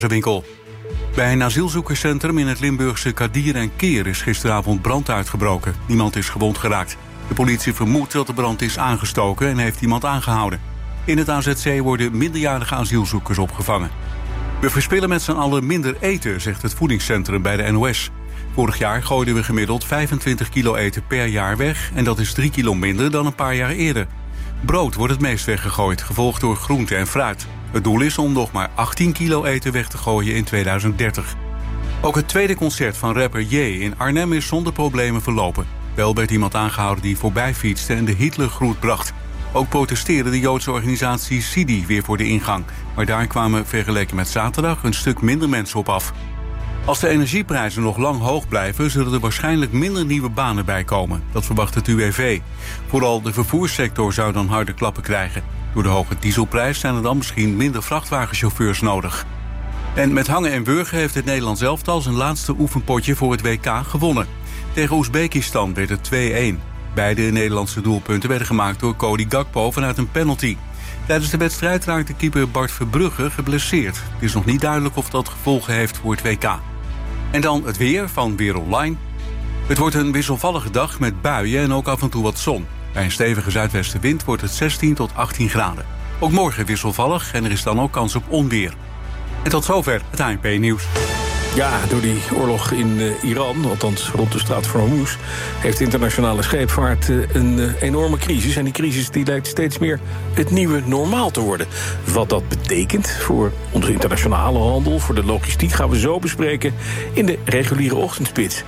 winkel. Bij een asielzoekerscentrum in het Limburgse Kadir en Keer is gisteravond brand uitgebroken. Niemand is gewond geraakt. De politie vermoedt dat de brand is aangestoken en heeft iemand aangehouden. In het AZC worden minderjarige asielzoekers opgevangen. We verspillen met z'n allen minder eten, zegt het voedingscentrum bij de NOS. Vorig jaar gooiden we gemiddeld 25 kilo eten per jaar weg, en dat is 3 kilo minder dan een paar jaar eerder. Brood wordt het meest weggegooid, gevolgd door groente en fruit. Het doel is om nog maar 18 kilo eten weg te gooien in 2030. Ook het tweede concert van rapper J in Arnhem is zonder problemen verlopen. Wel werd iemand aangehouden die voorbij fietste en de Hitlergroet bracht. Ook protesteerde de Joodse organisatie Sidi weer voor de ingang. Maar daar kwamen vergeleken met zaterdag een stuk minder mensen op af. Als de energieprijzen nog lang hoog blijven, zullen er waarschijnlijk minder nieuwe banen bijkomen. Dat verwacht het UWV. Vooral de vervoerssector zou dan harde klappen krijgen. Door de hoge dieselprijs zijn er dan misschien minder vrachtwagenchauffeurs nodig. En met hangen en wurgen heeft het Nederlands elftal zijn laatste oefenpotje voor het WK gewonnen. Tegen Oezbekistan werd het 2-1. Beide Nederlandse doelpunten werden gemaakt door Cody Gakpo vanuit een penalty. Tijdens de wedstrijd raakte keeper Bart Verbrugge geblesseerd. Het is nog niet duidelijk of dat gevolgen heeft voor het WK. En dan het weer van Weer Online. Het wordt een wisselvallige dag met buien en ook af en toe wat zon. Bij een stevige zuidwestenwind wordt het 16 tot 18 graden. Ook morgen wisselvallig en er is dan ook kans op onweer. En tot zover het ANP-nieuws. Ja, door die oorlog in Iran, althans rond de straat van Hormuz, heeft de internationale scheepvaart een enorme crisis. En die crisis die lijkt steeds meer het nieuwe normaal te worden. Wat dat betekent voor onze internationale handel, voor de logistiek, gaan we zo bespreken in de reguliere ochtendspits.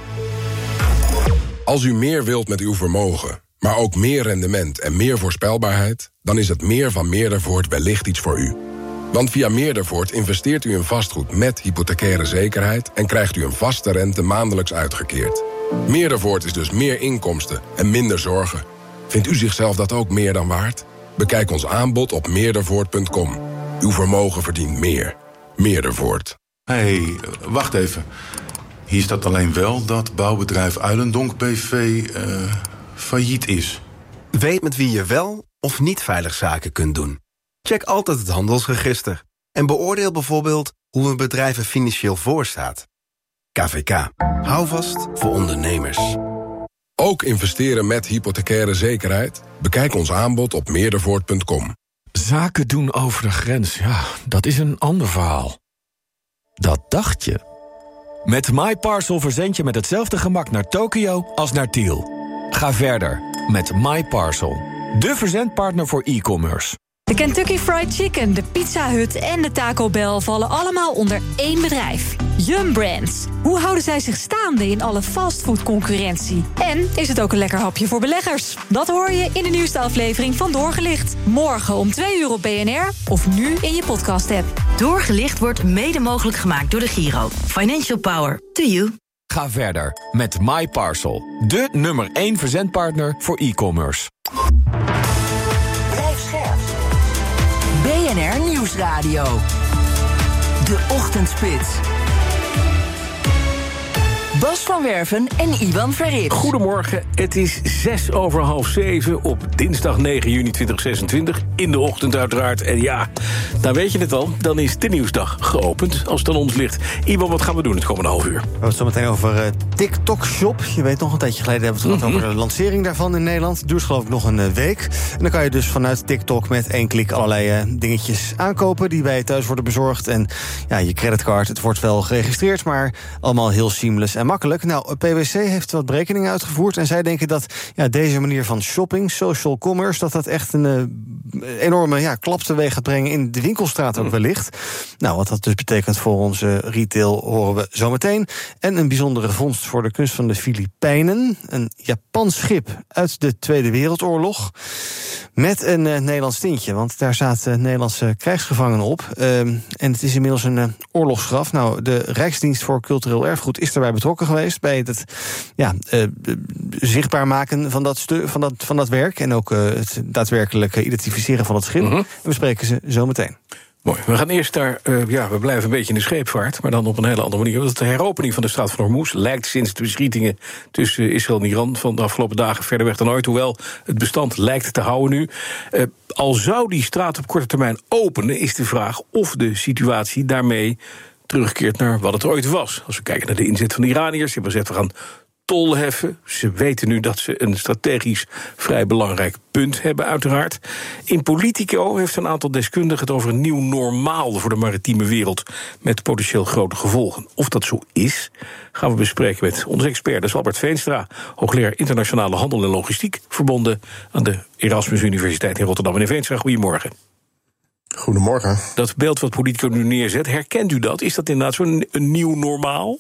Als u meer wilt met uw vermogen, maar ook meer rendement en meer voorspelbaarheid, dan is het meer van Meerdervoort wellicht iets voor u. Want via Meerdervoort investeert u in vastgoed met hypothecaire zekerheid en krijgt u een vaste rente maandelijks uitgekeerd. Meerdervoort is dus meer inkomsten en minder zorgen. Vindt u zichzelf dat ook meer dan waard? Bekijk ons aanbod op meerdervoort.com. Uw vermogen verdient meer. Meerdervoort. Hey, wacht even. Hier staat alleen wel dat bouwbedrijf Uilendonk BV failliet is. Weet met wie je wel of niet veilig zaken kunt doen. Check altijd het handelsregister. En beoordeel bijvoorbeeld hoe een bedrijf er financieel voor staat. KVK. Hou vast voor ondernemers. Ook investeren met hypothecaire zekerheid? Bekijk ons aanbod op meerdervoort.com. Zaken doen over de grens, ja, dat is een ander verhaal. Dat dacht je. Met MyParcel verzend je met hetzelfde gemak naar Tokio als naar Tiel. Ga verder met MyParcel, de verzendpartner voor e-commerce. De Kentucky Fried Chicken, de Pizza Hut en de Taco Bell vallen allemaal onder één bedrijf. Yum Brands. Hoe houden zij zich staande in alle fastfood-concurrentie? En is het ook een lekker hapje voor beleggers? Dat hoor je in de nieuwste aflevering van Doorgelicht. Morgen om 2 uur op BNR of nu in je podcast-app. Doorgelicht wordt mede mogelijk gemaakt door de Giro. Financial Power to you. Ga verder met MyParcel, de nummer 1 verzendpartner voor e-commerce. BNR Nieuwsradio. De Ochtendspits. Bas van Werven en Iwan Verrips. Goedemorgen, het is 6:06 op dinsdag 9 juni 2026. In de ochtend uiteraard. En ja, nou weet je het al, dan is de nieuwsdag geopend als het aan ons ligt. Iwan, wat gaan we doen het komende half uur? We hebben het zo meteen over TikTok Shop. Je weet nog, een tijdje geleden hebben we het gehad over de lancering daarvan in Nederland. Het duurt geloof ik nog een week. En dan kan je dus vanuit TikTok met 1 klik allerlei dingetjes aankopen die bij je thuis worden bezorgd. En ja, je creditcard, het wordt wel geregistreerd, maar allemaal heel seamless en makkelijk. Nou, PwC heeft wat berekeningen uitgevoerd en zij denken dat deze manier van shopping, social commerce, dat echt een enorme klap teweeg gaat brengen in de winkelstraat ook wellicht. Nou, wat dat dus betekent voor onze retail horen we zo meteen. En een bijzondere vondst voor de kust van de Filipijnen. Een Japans schip uit de Tweede Wereldoorlog met een Nederlands tintje, want daar zaten Nederlandse krijgsgevangenen op. En het is inmiddels een oorlogsgraf. Nou, de Rijksdienst voor Cultureel Erfgoed is daarbij betrokken geweest bij het zichtbaar maken van dat werk en ook het daadwerkelijk identificeren van het schip. En we spreken ze zo meteen. Mooi. We gaan eerst daar, we blijven een beetje in de scheepvaart, maar dan op een hele andere manier. Want de heropening van de straat van Hormuz lijkt sinds de beschietingen tussen Israël en Iran van de afgelopen dagen verder weg dan ooit. Hoewel het bestand lijkt te houden nu. Al zou die straat op korte termijn openen, is de vraag of de situatie daarmee terugkeert naar wat het ooit was. Als we kijken naar de inzet van de Iraniërs, ze hebben gezegd we gaan tol heffen. Ze weten nu dat ze een strategisch vrij belangrijk punt hebben, uiteraard. In Politico heeft een aantal deskundigen het over een nieuw normaal voor de maritieme wereld, met potentieel grote gevolgen. Of dat zo is, gaan we bespreken met onze expert, dat is Albert Veenstra, hoogleraar internationale handel en logistiek, verbonden aan de Erasmus Universiteit in Rotterdam. Meneer Veenstra, goedemorgen. Goedemorgen. Dat beeld wat Politico nu neerzet, herkent u dat? Is dat inderdaad zo'n nieuw normaal?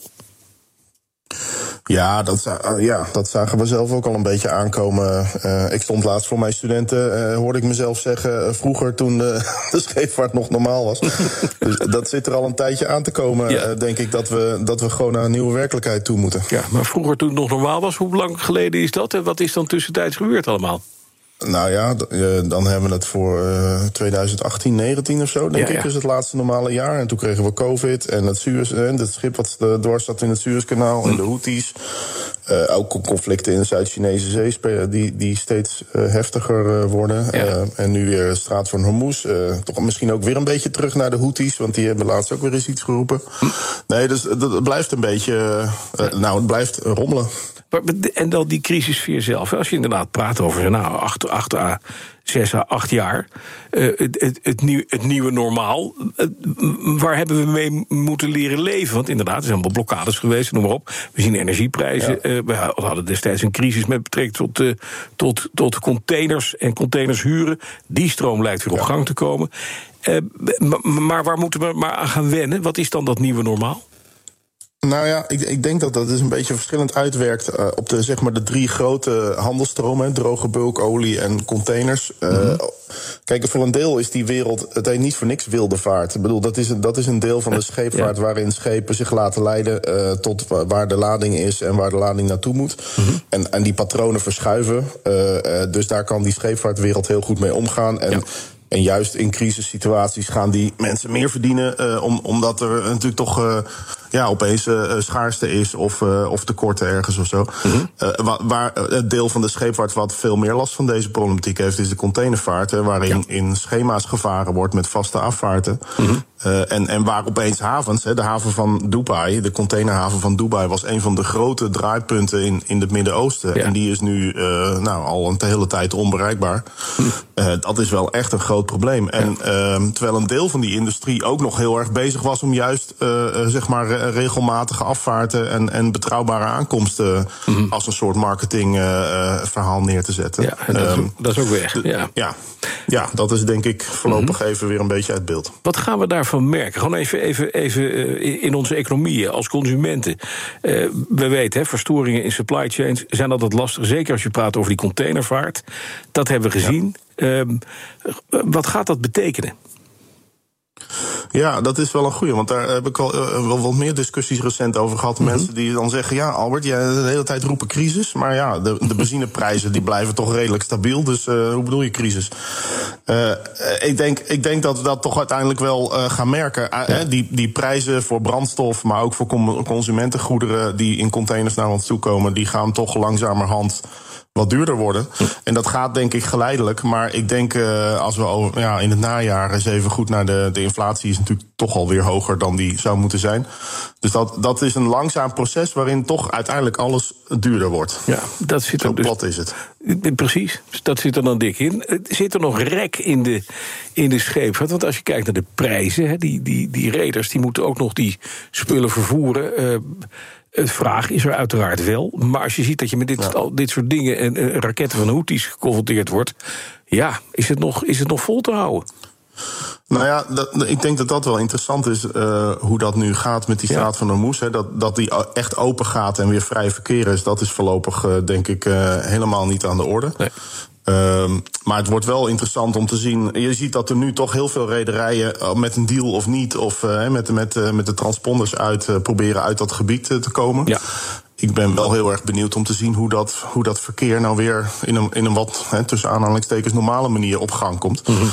Ja, dat zagen we zelf ook al een beetje aankomen. Ik stond laatst voor mijn studenten, hoorde ik mezelf zeggen, vroeger toen de scheepvaart nog normaal was. Dus dat zit er al een tijdje aan te komen, denk ik, dat we gewoon naar een nieuwe werkelijkheid toe moeten. Ja, maar vroeger toen het nog normaal was, hoe lang geleden is dat? En wat is dan tussentijds gebeurd allemaal? Nou ja, dan hebben we het voor 2018, 19 of zo, denk ik, is het laatste normale jaar. En toen kregen we COVID en het schip wat dwars zat in het Suezkanaal en de Houthis. Ook conflicten in de Zuid-Chinese Zee die steeds heftiger worden. Ja. En nu weer de straat van Hormuz. Toch misschien ook weer een beetje terug naar de Houthis, want die hebben laatst ook weer eens iets geroepen. Nee, dus het blijft een beetje, het blijft rommelen. En dan die crisissfeer zelf. Als je inderdaad praat over 6 à 8 jaar, het nieuwe normaal, waar hebben we mee moeten leren leven? Want inderdaad, er zijn allemaal blokkades geweest, noem maar op. We zien energieprijzen. Ja. We hadden destijds een crisis met betrekking tot containers en containers huren. Die stroom lijkt weer op gang te komen. Maar waar moeten we maar aan gaan wennen? Wat is dan dat nieuwe normaal? Nou ja, ik denk dat dus een beetje verschillend uitwerkt op de 3 grote handelstromen, droge bulk, olie en containers. Kijk, voor een deel is die wereld, het heet niet voor niks wilde vaart. Ik bedoel, dat is een deel van de scheepvaart waarin schepen zich laten leiden tot waar de lading is en waar de lading naartoe moet. En die patronen verschuiven. Dus daar kan die scheepvaartwereld heel goed mee omgaan. En juist in crisissituaties gaan die mensen meer verdienen, omdat er natuurlijk toch opeens schaarste is of tekorten ergens of zo. Waar het deel van de scheepvaart wat veel meer last van deze problematiek heeft, is de containervaart, waarin in schema's gevaren wordt met vaste afvaarten. En waar opeens havens, de haven van Dubai, de containerhaven van Dubai, was een van de grote draaipunten in het Midden-Oosten. Ja. En die is nu al een hele tijd onbereikbaar. Dat is wel echt een groot probleem. En terwijl een deel van die industrie ook nog heel erg bezig was om juist regelmatige afvaarten en betrouwbare aankomsten als een soort marketingverhaal neer te zetten. Ja, en dat is ook weg. Ja, dat is denk ik voorlopig even weer een beetje uit beeld. Wat gaan we daarvan merken? Gewoon even in onze economieën als consumenten. We weten, verstoringen in supply chains zijn altijd lastig. Zeker als je praat over die containervaart. Dat hebben we gezien. Ja. Wat gaat dat betekenen? Ja, dat is wel een goeie, want daar heb ik al wel wat meer discussies recent over gehad. Mensen die dan zeggen, ja Albert, jij de hele tijd roepen crisis, maar ja, de benzineprijzen die blijven toch redelijk stabiel, dus hoe bedoel je crisis? Ik denk dat we dat toch uiteindelijk wel gaan merken. Die prijzen voor brandstof, maar ook voor consumentengoederen die in containers naar ons toe komen, die gaan toch langzamerhand wat duurder worden. En dat gaat denk ik geleidelijk. Maar ik denk als we in het najaar eens even goed naar de inflatie is natuurlijk toch alweer hoger dan die zou moeten zijn. Dus dat is een langzaam proces waarin toch uiteindelijk alles duurder wordt. Ja, dat zit er. Zo plat is het. Precies, dat zit er dan dik in. Zit er nog rek in de scheepvaart? Want als je kijkt naar de prijzen, die reders die moeten ook nog die spullen vervoeren. Het vraag is er uiteraard wel. Maar als je ziet dat je met dit soort dingen en raketten van Houthis geconfronteerd wordt, ja, is het nog vol te houden? Nou ja, ik denk dat wel interessant is hoe dat nu gaat met die straat van Hormuz. Dat die echt open gaat en weer vrij verkeer is, dat is voorlopig denk ik helemaal niet aan de orde. Nee. Maar het wordt wel interessant om te zien. Je ziet dat er nu toch heel veel rederijen met een deal of niet, of met de transponders proberen uit dat gebied te komen. Ja. Ik ben wel heel erg benieuwd om te zien hoe dat verkeer nou weer in een wat tussen aanhalingstekens normale manier op gang komt.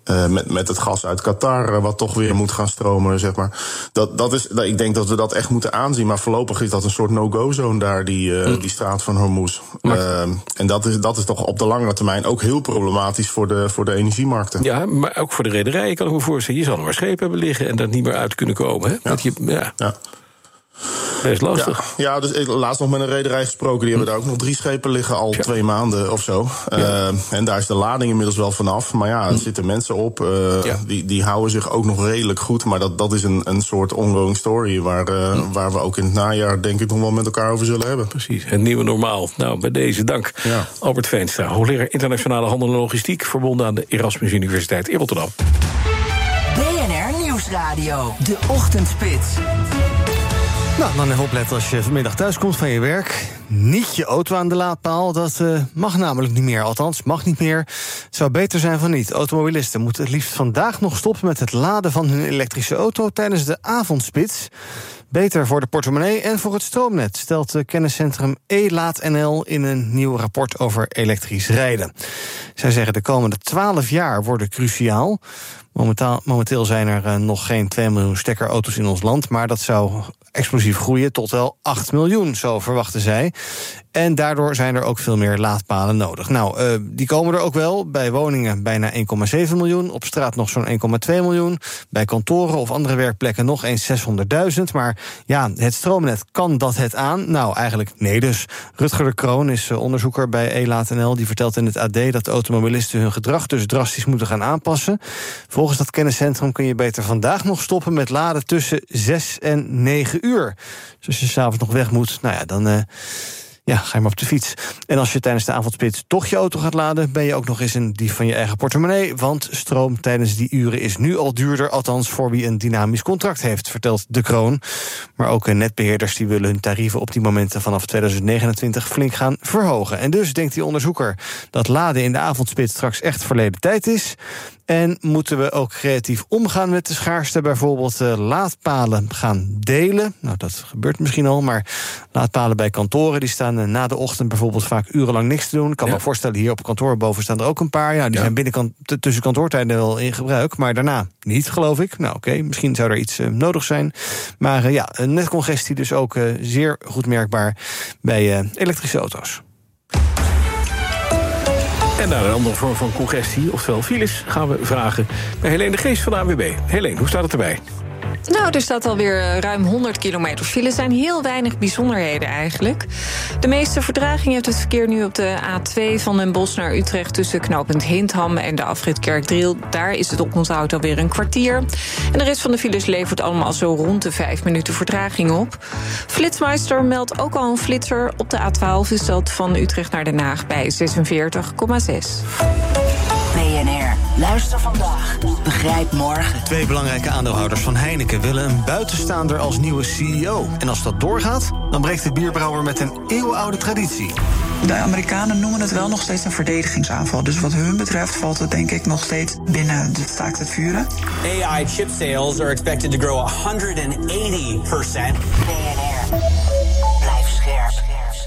Met het gas uit Qatar, wat toch weer moet gaan stromen, zeg maar. Ik denk dat we dat echt moeten aanzien. Maar voorlopig is dat een soort no-go-zone daar, die straat van Hormuz. En dat is toch op de lange termijn ook heel problematisch voor de energiemarkten. Ja, maar ook voor de rederijen kan ik me voorstellen. Je zal er maar schepen hebben liggen en daar niet meer uit kunnen komen. Hè? Ja. Best lastig. Ja, dus laatst nog met een rederij gesproken. Die hebben daar ook nog 3 schepen liggen, al 2 maanden of zo. En daar is de lading inmiddels wel vanaf. Maar ja, er zitten mensen op. Die houden zich ook nog redelijk goed. Maar dat is een soort ongoing story waar we ook in het najaar denk ik nog wel met elkaar over zullen hebben. Precies, het nieuwe normaal. Nou, bij deze dank. Ja. Albert Veenstra, hoogleraar internationale handel en logistiek, verbonden aan de Erasmus Universiteit in Rotterdam. BNR Nieuwsradio, de Ochtendspits. Nou, dan even opletten als je vanmiddag thuis komt van je werk. Niet je auto aan de laadpaal, dat mag namelijk niet meer. Althans, mag niet meer. Het zou beter zijn van niet. Automobilisten moeten het liefst vandaag nog stoppen met het laden van hun elektrische auto tijdens de avondspits. Beter voor de portemonnee en voor het stroomnet, stelt kenniscentrum E-Laat.nl in een nieuw rapport over elektrisch rijden. Zij zeggen de komende 12 jaar worden cruciaal. Momenteel zijn er nog geen 2 miljoen stekkerauto's in ons land, maar dat zou explosief groeien tot wel 8 miljoen, zo verwachten zij. En daardoor zijn er ook veel meer laadpalen nodig. Nou, die komen er ook wel. Bij woningen bijna 1,7 miljoen. Op straat nog zo'n 1,2 miljoen. Bij kantoren of andere werkplekken nog eens 600.000. Maar ja, het stroomnet, kan dat het aan? Nou, eigenlijk nee dus. Rutger de Kroon is onderzoeker bij E-Laat.nl. Die vertelt in het AD dat automobilisten hun gedrag dus drastisch moeten gaan aanpassen. Volgens dat kenniscentrum kun je beter vandaag nog stoppen met laden tussen 6 en 9 uur. Dus als je 's avonds nog weg moet, nou ja, dan ga je maar op de fiets. En als je tijdens de avondspits toch je auto gaat laden, ben je ook nog eens een dief van je eigen portemonnee, want stroom tijdens die uren is nu al duurder, althans voor wie een dynamisch contract heeft, vertelt de Kroon. Maar ook netbeheerders die willen hun tarieven op die momenten vanaf 2029 flink gaan verhogen. En dus denkt die onderzoeker dat laden in de avondspits straks echt verleden tijd is. En moeten we ook creatief omgaan met de schaarste, bijvoorbeeld laadpalen gaan delen. Nou, dat gebeurt misschien al, maar laadpalen bij kantoren, die staan na de ochtend bijvoorbeeld vaak urenlang niks te doen. Ik kan me voorstellen, hier op kantoor boven staan er ook een paar. Ja, die zijn tussen kantoortijden wel in gebruik, maar daarna niet, geloof ik. Nou, oké, misschien zou er iets nodig zijn. Maar netcongestie dus ook zeer goed merkbaar bij elektrische auto's. En naar een andere vorm van congestie, oftewel files, gaan we vragen bij Helene de Geest van de ANWB. Helene, hoe staat het erbij? Nou, er staat alweer ruim 100 kilometer file. Er zijn heel weinig bijzonderheden eigenlijk. De meeste vertraging heeft het verkeer nu op de A2 van Den Bosch naar Utrecht tussen knooppunt Hindham en de afrit Kerkdriel. Daar is het oponthoud alweer een kwartier. En de rest van de files levert allemaal zo rond de 5 minuten vertraging op. Flitsmeister meldt ook al een flitser. Op de A12 is dat van Utrecht naar Den Haag bij 46,6. BNR. Luister vandaag. Begrijp morgen. 2 belangrijke aandeelhouders van Heineken willen een buitenstaander als nieuwe CEO. En als dat doorgaat, dan breekt de bierbrouwer met een eeuwenoude traditie. De Amerikanen noemen het wel nog steeds een verdedigingsaanval. Dus wat hun betreft valt het denk ik nog steeds binnen de staakt het vuren. AI chip sales are expected to grow 180%. BNR. Blijf scherp.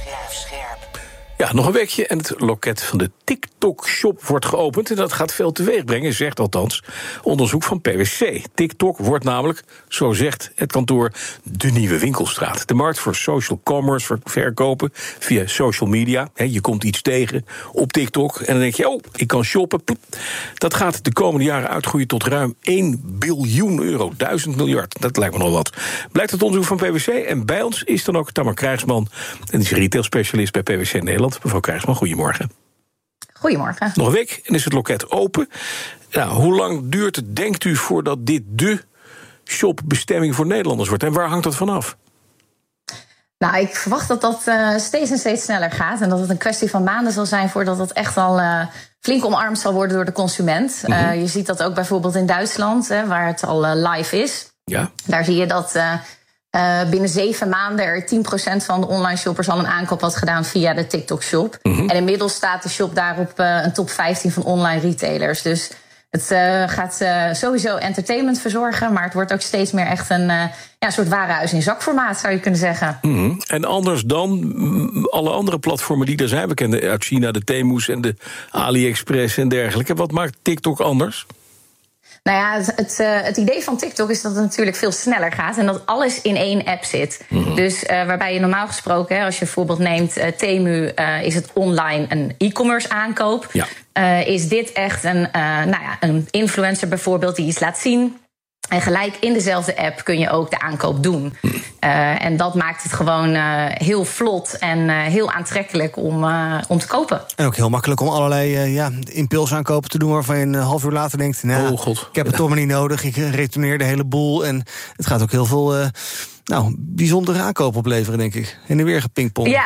Ja, nog een weekje en het loket van de TikTok-shop wordt geopend. En dat gaat veel teweeg brengen, zegt althans onderzoek van PwC. TikTok wordt namelijk, zo zegt het kantoor, de nieuwe winkelstraat. De markt voor social commerce, voor verkopen via social media. Je komt iets tegen op TikTok en dan denk je, ik kan shoppen. Dat gaat de komende jaren uitgroeien tot ruim 1 biljoen euro. 1000 miljard, dat lijkt me nog wat. Blijkt het onderzoek van PwC. En bij ons is dan ook Tamar Krijgsman. En die is retailspecialist bij PwC Nederland. Mevrouw Krijgsman, goedemorgen. Goedemorgen. Nog een week en is het loket open. Nou, hoe lang duurt het, denkt u, voordat dit de shopbestemming voor Nederlanders wordt? En waar hangt dat vanaf? Nou, ik verwacht dat dat steeds sneller gaat. En dat het een kwestie van maanden zal zijn voordat het echt al flink omarmd zal worden door de consument. Je ziet dat ook bijvoorbeeld in Duitsland, waar het al live is. Ja. Daar zie je dat binnen 7 maanden er 10% van de online shoppers al een aankoop had gedaan via de TikTok-shop. En inmiddels staat de shop daar op een top 15 van online retailers. Dus het gaat sowieso entertainment verzorgen, maar het wordt ook steeds meer echt een soort warenhuis in zakformaat, zou je kunnen zeggen. En anders dan alle andere platformen die er zijn. We kennen uit China de Temu's en de AliExpress en dergelijke. Wat maakt TikTok anders? Nou ja, het idee van TikTok is dat het natuurlijk veel sneller gaat en dat alles in één app zit. Mm-hmm. Dus waarbij je normaal gesproken, als je bijvoorbeeld neemt Temu, is het online een e-commerce aankoop. Ja. Is dit echt een influencer bijvoorbeeld die iets laat zien. En gelijk in dezelfde app kun je ook de aankoop doen. En dat maakt het gewoon heel vlot en heel aantrekkelijk om te kopen. En ook heel makkelijk om allerlei impulsaankopen te doen waarvan je een half uur later denkt, nou, ik heb het toch maar niet nodig. Ik retourneer de hele boel. En het gaat ook heel veel bijzondere aankopen opleveren, denk ik. En nu weer gepingpong. Ja,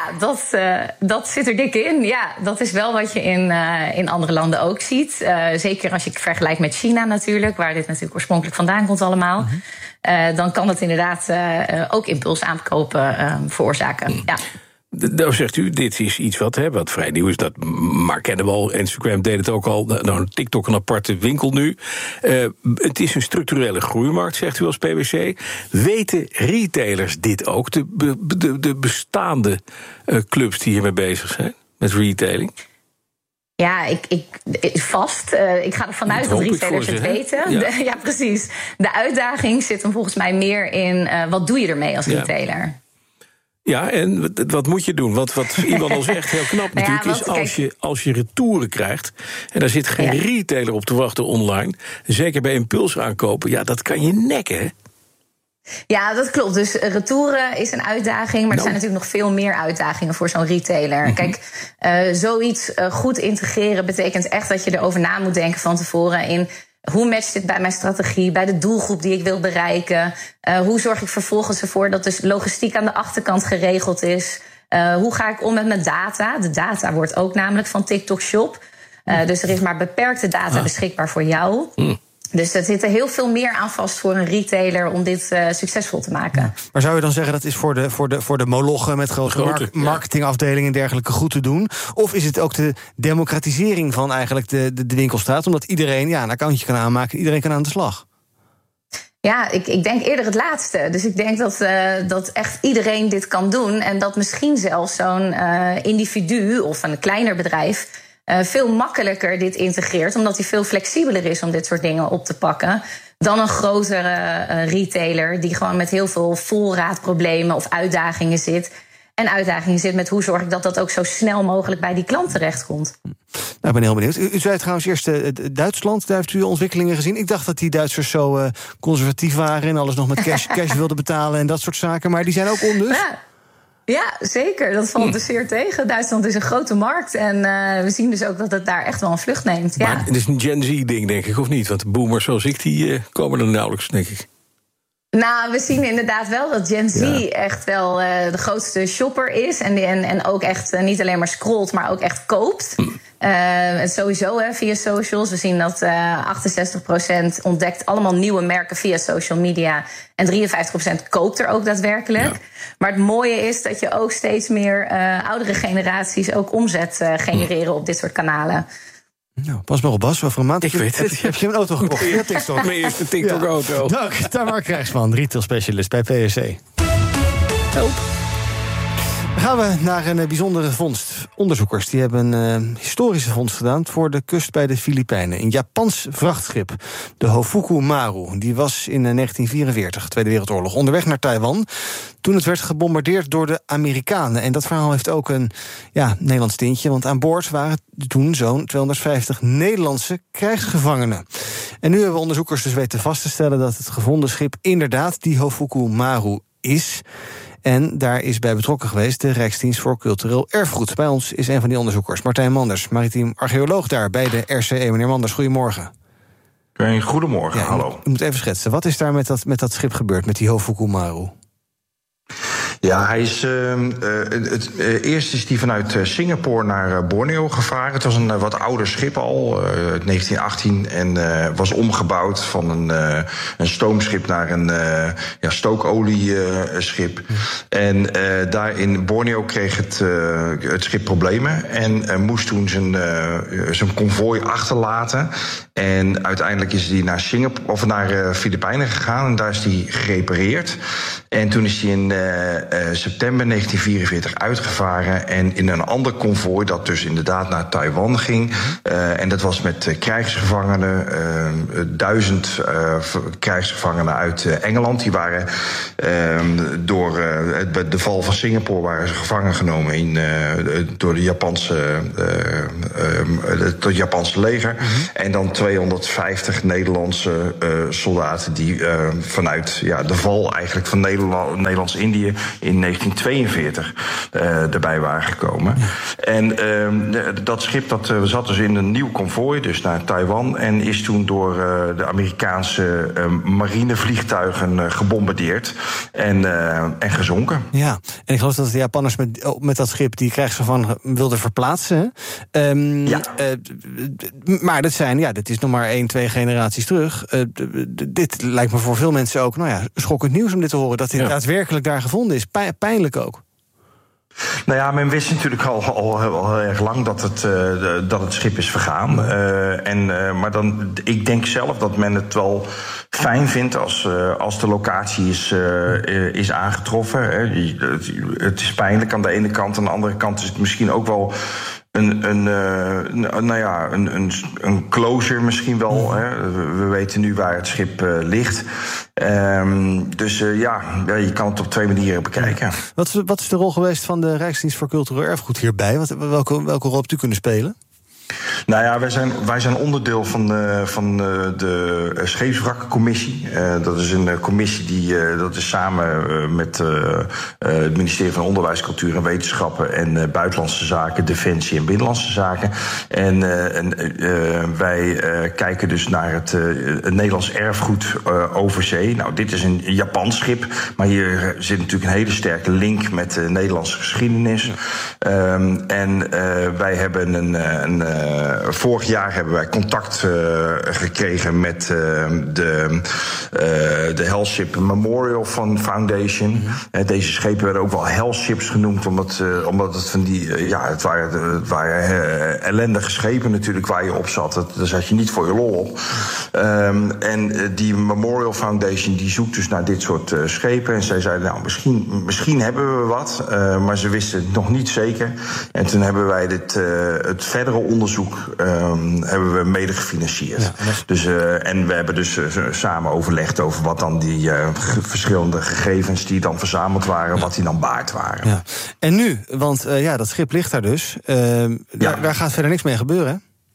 dat zit er dik in. Ja, dat is wel wat je in andere landen ook ziet. Zeker als je het vergelijkt met China natuurlijk, waar dit natuurlijk oorspronkelijk vandaan komt allemaal. Mm-hmm. Dan kan het inderdaad ook impulsaankopen veroorzaken. Ja. Nou zegt u, dit is iets wat vrij nieuw is. Maar kennen we al, Instagram deed het ook al. TikTok een aparte winkel nu. Het is een structurele groeimarkt, zegt u als PwC. Weten retailers dit ook? De bestaande clubs die hiermee bezig zijn met retailing? Ja, vast. Ik ga ervan uit dat retailers het weten. Ja, precies. De uitdaging zit hem volgens mij meer in wat doe je ermee als retailer? Ja, en wat moet je doen? Wat iemand al zegt, heel knap natuurlijk, is als je retouren krijgt, en daar zit geen retailer op te wachten online, zeker bij impulsaankopen, dat kan je nekken, hè? Ja, dat klopt. Dus retouren is een uitdaging, maar er zijn natuurlijk nog veel meer uitdagingen voor zo'n retailer. Mm-hmm. Kijk, zoiets goed integreren betekent echt dat je erover na moet denken van tevoren in hoe matcht dit bij mijn strategie, bij de doelgroep die ik wil bereiken? Hoe zorg ik vervolgens ervoor dat de logistiek aan de achterkant geregeld is? Hoe ga ik om met mijn data? De data wordt ook namelijk van TikTok Shop. Dus er is maar beperkte data beschikbaar voor jou. Dus er zit er heel veel meer aan vast voor een retailer om dit succesvol te maken. Ja. Maar zou je dan zeggen dat is voor de molochen met grote marketingafdelingen en dergelijke goed te doen? Of is het ook de democratisering van eigenlijk de winkelstraat? Omdat iedereen een accountje kan aanmaken, iedereen kan aan de slag. Ja, ik denk eerder het laatste. Dus ik denk dat echt iedereen dit kan doen. En dat misschien zelfs zo'n individu of een kleiner bedrijf veel makkelijker dit integreert, omdat hij veel flexibeler is om dit soort dingen op te pakken dan een grotere retailer die gewoon met heel veel voorraadproblemen of uitdagingen zit. En uitdagingen zit met hoe zorg ik dat ook zo snel mogelijk bij die klant terechtkomt. Nou, ik ben heel benieuwd. U zei trouwens eerst Duitsland, daar heeft u ontwikkelingen gezien. Ik dacht dat die Duitsers zo conservatief waren en alles nog met cash wilden betalen en dat soort zaken. Maar die zijn ook om dus? Ja, zeker. Dat valt dus zeer tegen. Duitsland is een grote markt en we zien dus ook dat het daar echt wel een vlucht neemt. Ja. Maar het is een Gen Z-ding, denk ik, of niet? Want de boomers zoals ik, die komen er nauwelijks, denk ik. Nou, we zien inderdaad wel dat Gen Z echt wel de grootste shopper is. En ook echt niet alleen maar scrolt, maar ook echt koopt. Sowieso via socials. We zien dat 68% ontdekt allemaal nieuwe merken via social media. En 53% koopt er ook daadwerkelijk. Ja. Maar het mooie is dat je ook steeds meer oudere generaties ook omzet genereren op dit soort kanalen. Nou, pas maar op, Bas, over een maand. Ik weet het. Heb je een auto gekocht? Ja, TikTok. Mijn eerste TikTok-auto. Dank, Tamar Krijgsman, retail specialist bij PwC. Help. Dan gaan we naar een bijzondere vondst. Onderzoekers die hebben een historische vondst gedaan voor de kust bij de Filipijnen. Een Japans vrachtschip, de Hofuku Maru. Die was in 1944, Tweede Wereldoorlog, onderweg naar Taiwan toen het werd gebombardeerd door de Amerikanen. En dat verhaal heeft ook een Nederlands tintje, want aan boord waren toen zo'n 250 Nederlandse krijgsgevangenen. En nu hebben onderzoekers dus weten vast te stellen dat het gevonden schip inderdaad die Hofuku Maru is. En daar is bij betrokken geweest de Rijksdienst voor Cultureel Erfgoed. Bij ons is een van die onderzoekers, Martijn Manders, maritiem archeoloog daar bij de RCE. Meneer Manders, goedemorgen. Goedemorgen, hallo. U moet even schetsen, wat is daar met dat schip gebeurd, met die Hofuku Maru? Ja, hij is eerst is hij vanuit Singapore naar Borneo gevaren. Het was een wat ouder schip al, 1918, en was omgebouwd van een stoomschip naar een stookolieschip. En daar in Borneo kreeg het schip problemen en moest toen zijn konvooi achterlaten. En uiteindelijk is hij naar Filipijnen gegaan en daar is hij gerepareerd. En toen is hij in september 1944 uitgevaren. En in een ander konvooi dat dus inderdaad naar Taiwan ging. En dat was met krijgsgevangenen. 1000 krijgsgevangenen uit Engeland. Die waren door de val van Singapore waren ze gevangen genomen door het Japanse leger. En dan 250 Nederlandse soldaten die vanuit de val eigenlijk van Nederlands-Indië in 1942 erbij waren gekomen. En dat schip dat zat dus in een nieuw konvooi, dus naar Taiwan, en is toen door de Amerikaanse marinevliegtuigen gebombardeerd en gezonken. Ja, en ik geloof dat de Japanners met dat schip die krijgsgevangenen wilden verplaatsen. Maar dit is nog maar 1-2 generaties terug. Dit lijkt me voor veel mensen ook schokkend nieuws om dit te horen, dat dit daadwerkelijk daar gevonden is. Pijnlijk ook. Nou ja, men wist natuurlijk al heel erg lang dat het schip is vergaan. Maar ik denk zelf dat men het wel fijn vindt als de locatie is aangetroffen. Het is pijnlijk aan de ene kant. Aan de andere kant is het misschien ook wel een closure misschien wel. Hè. We weten nu waar het schip ligt. Je kan het op 2 manieren bekijken. Wat is de rol geweest van de Rijksdienst voor Cultureel Erfgoed hierbij? Welke rol hebt u kunnen spelen? Nou ja, wij zijn onderdeel van de Scheepswrakkencommissie. Dat is een commissie dat is samen met het ministerie van Onderwijs, Cultuur en Wetenschappen en Buitenlandse Zaken, Defensie en Binnenlandse Zaken. En wij kijken dus naar het Nederlands erfgoed over zee. Nou, dit is een Japans schip, maar hier zit natuurlijk een hele sterke link met de Nederlandse geschiedenis. Wij hebben vorig jaar hebben wij contact gekregen met de Hellship Memorial Foundation. Deze schepen werden ook wel Hellships genoemd, omdat het van die het waren ellendige schepen natuurlijk waar je op zat. Daar zat je niet voor je lol op. En die Memorial Foundation die zoekt dus naar dit soort schepen. En zij zeiden, misschien hebben we wat, maar ze wisten het nog niet zeker. En toen hebben wij het verdere onderzoek hebben we mede gefinancierd. Ja, dus, en we hebben dus samen overlegd over wat dan die verschillende gegevens die dan verzameld waren, wat die dan waard waren. Ja. En nu, want dat schip ligt daar dus. Daar gaat verder niks mee gebeuren, hè?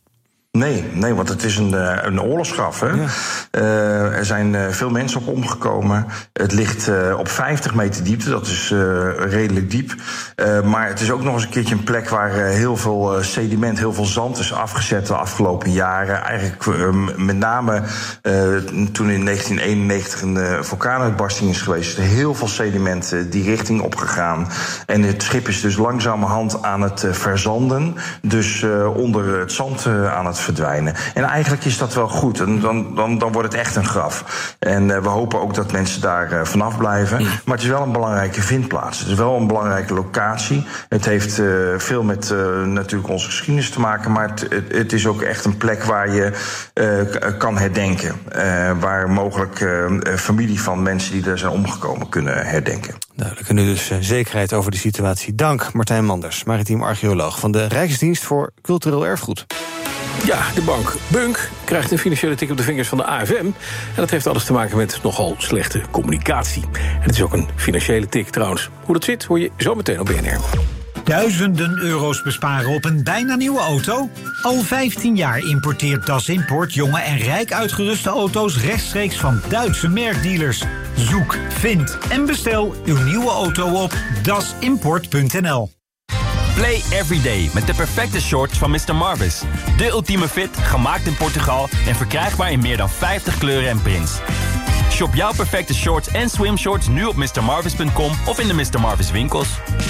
Nee, want het is een oorlogsgraf. Hè? Ja. Er zijn veel mensen op omgekomen. Het ligt op 50 meter diepte, dat is redelijk diep. Maar het is ook nog eens een keertje een plek waar heel veel sediment, heel veel zand is afgezet de afgelopen jaren. Eigenlijk met name toen in 1991 een vulkaanuitbarsting is geweest, is er heel veel sediment die richting opgegaan. En het schip is dus langzamerhand aan het verzanden, dus onder het zand aan het verdwijnen. En eigenlijk is dat wel goed. En dan wordt het echt een graf. En we hopen ook dat mensen daar vanaf blijven. Maar het is wel een belangrijke vindplaats. Het is wel een belangrijke locatie. Het heeft veel met natuurlijk onze geschiedenis te maken. Maar het is ook echt een plek waar je kan herdenken. Waar mogelijk familie van mensen die er zijn omgekomen kunnen herdenken. Duidelijk. En nu dus zekerheid over de situatie. Dank Martijn Manders, maritiem archeoloog van de Rijksdienst voor Cultureel Erfgoed. Ja, de bank Bunk krijgt een financiële tik op de vingers van de AFM. En dat heeft alles te maken met nogal slechte communicatie. En het is ook een financiële tik trouwens. Hoe dat zit, hoor je zo meteen op BNR. Duizenden euro's besparen op een bijna nieuwe auto? Al 15 jaar importeert Das Import jonge en rijk uitgeruste auto's rechtstreeks van Duitse merkdealers. Zoek, vind en bestel uw nieuwe auto op dasimport.nl. Play everyday met de perfecte shorts van Mr. Marvis. De ultieme fit, gemaakt in Portugal en verkrijgbaar in meer dan 50 kleuren en prints. Shop jouw perfecte shorts en swimshorts nu op mrmarvis.com of in de Mr. Marvis winkels.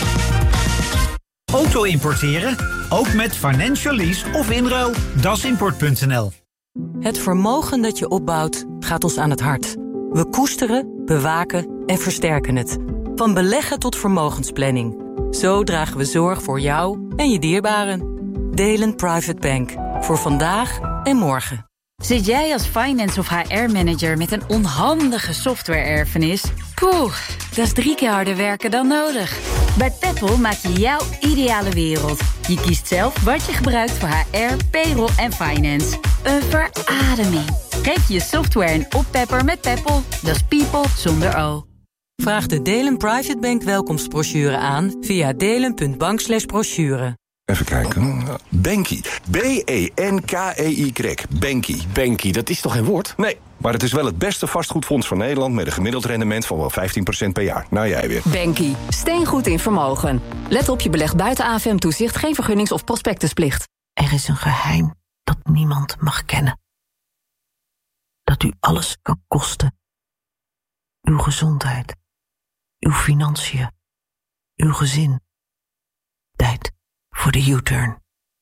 Auto importeren? Ook met financial lease of inruil? dasimport.nl. Het vermogen dat je opbouwt gaat ons aan het hart. We koesteren, bewaken en versterken het. Van beleggen tot vermogensplanning. Zo dragen we zorg voor jou en je dierbaren. Delen Private Bank. Voor vandaag en morgen. Zit jij als finance of HR-manager met een onhandige software-erfenis? Poeh, dat is 3 keer harder werken dan nodig. Bij Peppol maak je jouw ideale wereld. Je kiest zelf wat je gebruikt voor HR, payroll en finance. Een verademing. Geef je software een oppepper met Peppol. Dat is people zonder O. Vraag de Delen Private Bank welkomstbrochure aan via delen.bank/brochure. Even kijken. Banky. B-E-N-K-E-Y. Banky. Banky, dat is toch geen woord? Nee, maar het is wel het beste vastgoedfonds van Nederland... met een gemiddeld rendement van wel 15% per jaar. Nou, jij weer. Banky. Steengoed in vermogen. Let op, je belegt buiten AFM-toezicht, geen vergunnings- of prospectusplicht. Er is een geheim dat niemand mag kennen. Dat u alles kan kosten. Uw gezondheid. Uw financiën. Uw gezin. Tijd voor de U-turn.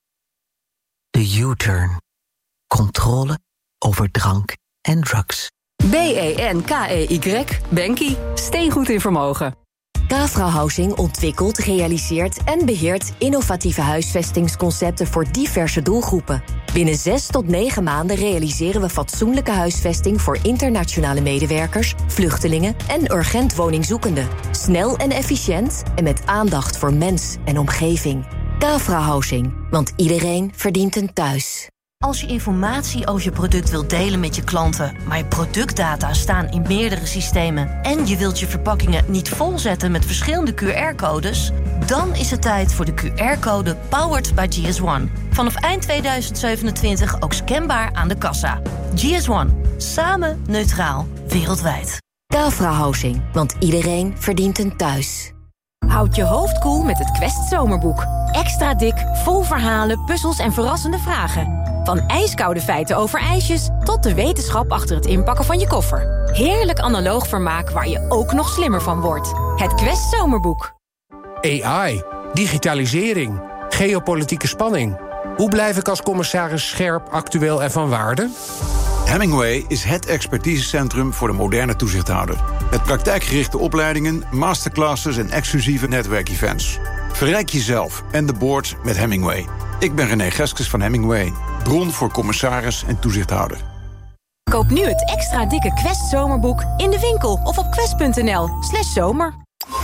De U-turn. Controle over drank en drugs. B-E-N-K-E-Y. Banky. Steengoed in vermogen. Kavra Housing ontwikkelt, realiseert en beheert innovatieve huisvestingsconcepten voor diverse doelgroepen. Binnen 6 tot 9 maanden realiseren we fatsoenlijke huisvesting voor internationale medewerkers, vluchtelingen en urgent woningzoekenden. Snel en efficiënt en met aandacht voor mens en omgeving. Kavra Housing, want iedereen verdient een thuis. Als je informatie over je product wilt delen met je klanten, maar je productdata staan in meerdere systemen en je wilt je verpakkingen niet volzetten met verschillende QR-codes, dan is het tijd voor de QR-code Powered by GS1. Vanaf eind 2027 ook scanbaar aan de kassa. GS1. Samen neutraal. Wereldwijd. Kavra Housing, want iedereen verdient een thuis. Houd je hoofd koel met het Quest Zomerboek. Extra dik, vol verhalen, puzzels en verrassende vragen. Van ijskoude feiten over ijsjes tot de wetenschap achter het inpakken van je koffer. Heerlijk analoog vermaak waar je ook nog slimmer van wordt. Het Quest Zomerboek. AI, digitalisering, geopolitieke spanning. Hoe blijf ik als commissaris scherp, actueel en van waarde? Hemingway is het expertisecentrum voor de moderne toezichthouder. Met praktijkgerichte opleidingen, masterclasses en exclusieve netwerkevents. Verrijk jezelf en de board met Hemingway. Ik ben René Geskes van Hemingway, bron voor commissaris en toezichthouder. Koop nu het extra dikke Quest Zomerboek in de winkel of op quest.nl/zomer.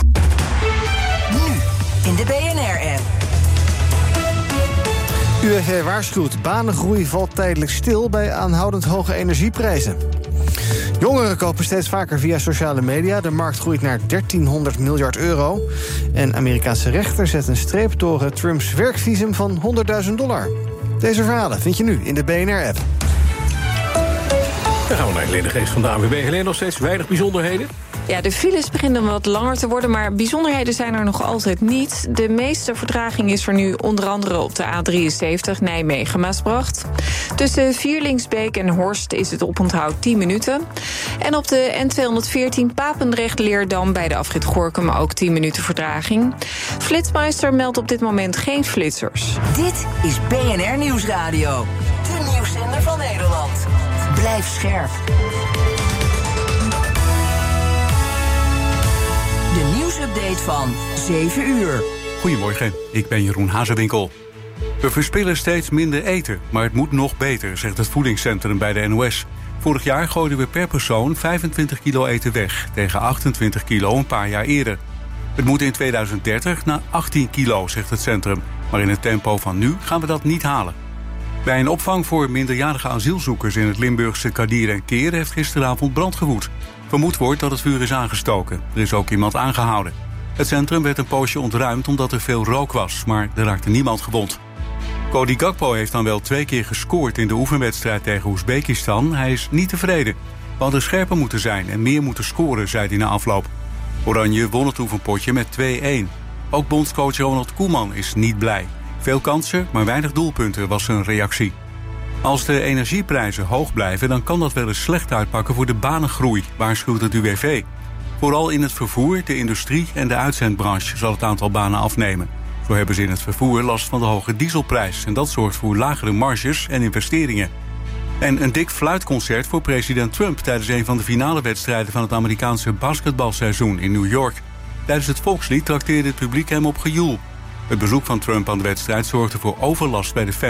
Nu in de BNR-app. UWV waarschuwt, banengroei valt tijdelijk stil bij aanhoudend hoge energieprijzen. Jongeren kopen steeds vaker via sociale media. De markt groeit naar 1300 miljard euro. En Amerikaanse rechter zet een streep door Trumps werkvisum van $100.000. Deze verhalen vind je nu in de BNR-app. Dan gaan we naar Helene Geest van de ANWB. Helene, nog steeds weinig bijzonderheden? Ja, de files beginnen wat langer te worden, maar bijzonderheden zijn er nog altijd niet. De meeste vertraging is er nu onder andere op de A73 Nijmegen-Maasbracht. Tussen Vierlingsbeek en Horst is het oponthoud 10 minuten. En op de N214 Papendrecht-Leerdam bij de afrit Gorinchem ook 10 minuten vertraging. Flitsmeister meldt op dit moment geen flitsers. Dit is BNR Nieuwsradio. De nieuwszender van Nederland. Blijf scherp. De nieuwsupdate van 7 uur. Goedemorgen, ik ben Jeroen Hazewinkel. We verspillen steeds minder eten, maar het moet nog beter, zegt het voedingscentrum bij de NOS. Vorig jaar gooiden we per persoon 25 kilo eten weg, tegen 28 kilo een paar jaar eerder. Het moet in 2030 naar 18 kilo, zegt het centrum. Maar in het tempo van nu gaan we dat niet halen. Bij een opvang voor minderjarige asielzoekers in het Limburgse Kadir en Keer heeft gisteravond brand gewoed. Vermoed wordt dat het vuur is aangestoken. Er is ook iemand aangehouden. Het centrum werd een poosje ontruimd omdat er veel rook was, maar er raakte niemand gewond. Cody Gakpo heeft dan wel 2 keer gescoord in de oefenwedstrijd tegen Oezbekistan. Hij is niet tevreden. We hadden scherper moeten zijn en meer moeten scoren, zei hij na afloop. Oranje won het oefenpotje met 2-1. Ook bondscoach Ronald Koeman is niet blij. Veel kansen, maar weinig doelpunten, was zijn reactie. Als de energieprijzen hoog blijven, dan kan dat wel eens slecht uitpakken voor de banengroei, waarschuwt het UWV. Vooral in het vervoer, de industrie en de uitzendbranche zal het aantal banen afnemen. Zo hebben ze in het vervoer last van de hoge dieselprijs en dat zorgt voor lagere marges en investeringen. En een dik fluitconcert voor president Trump tijdens een van de finale wedstrijden van het Amerikaanse basketbalseizoen in New York. Tijdens het volkslied trakteerde het publiek hem op gejoel. Het bezoek van Trump aan de wedstrijd zorgde voor overlast bij de fans.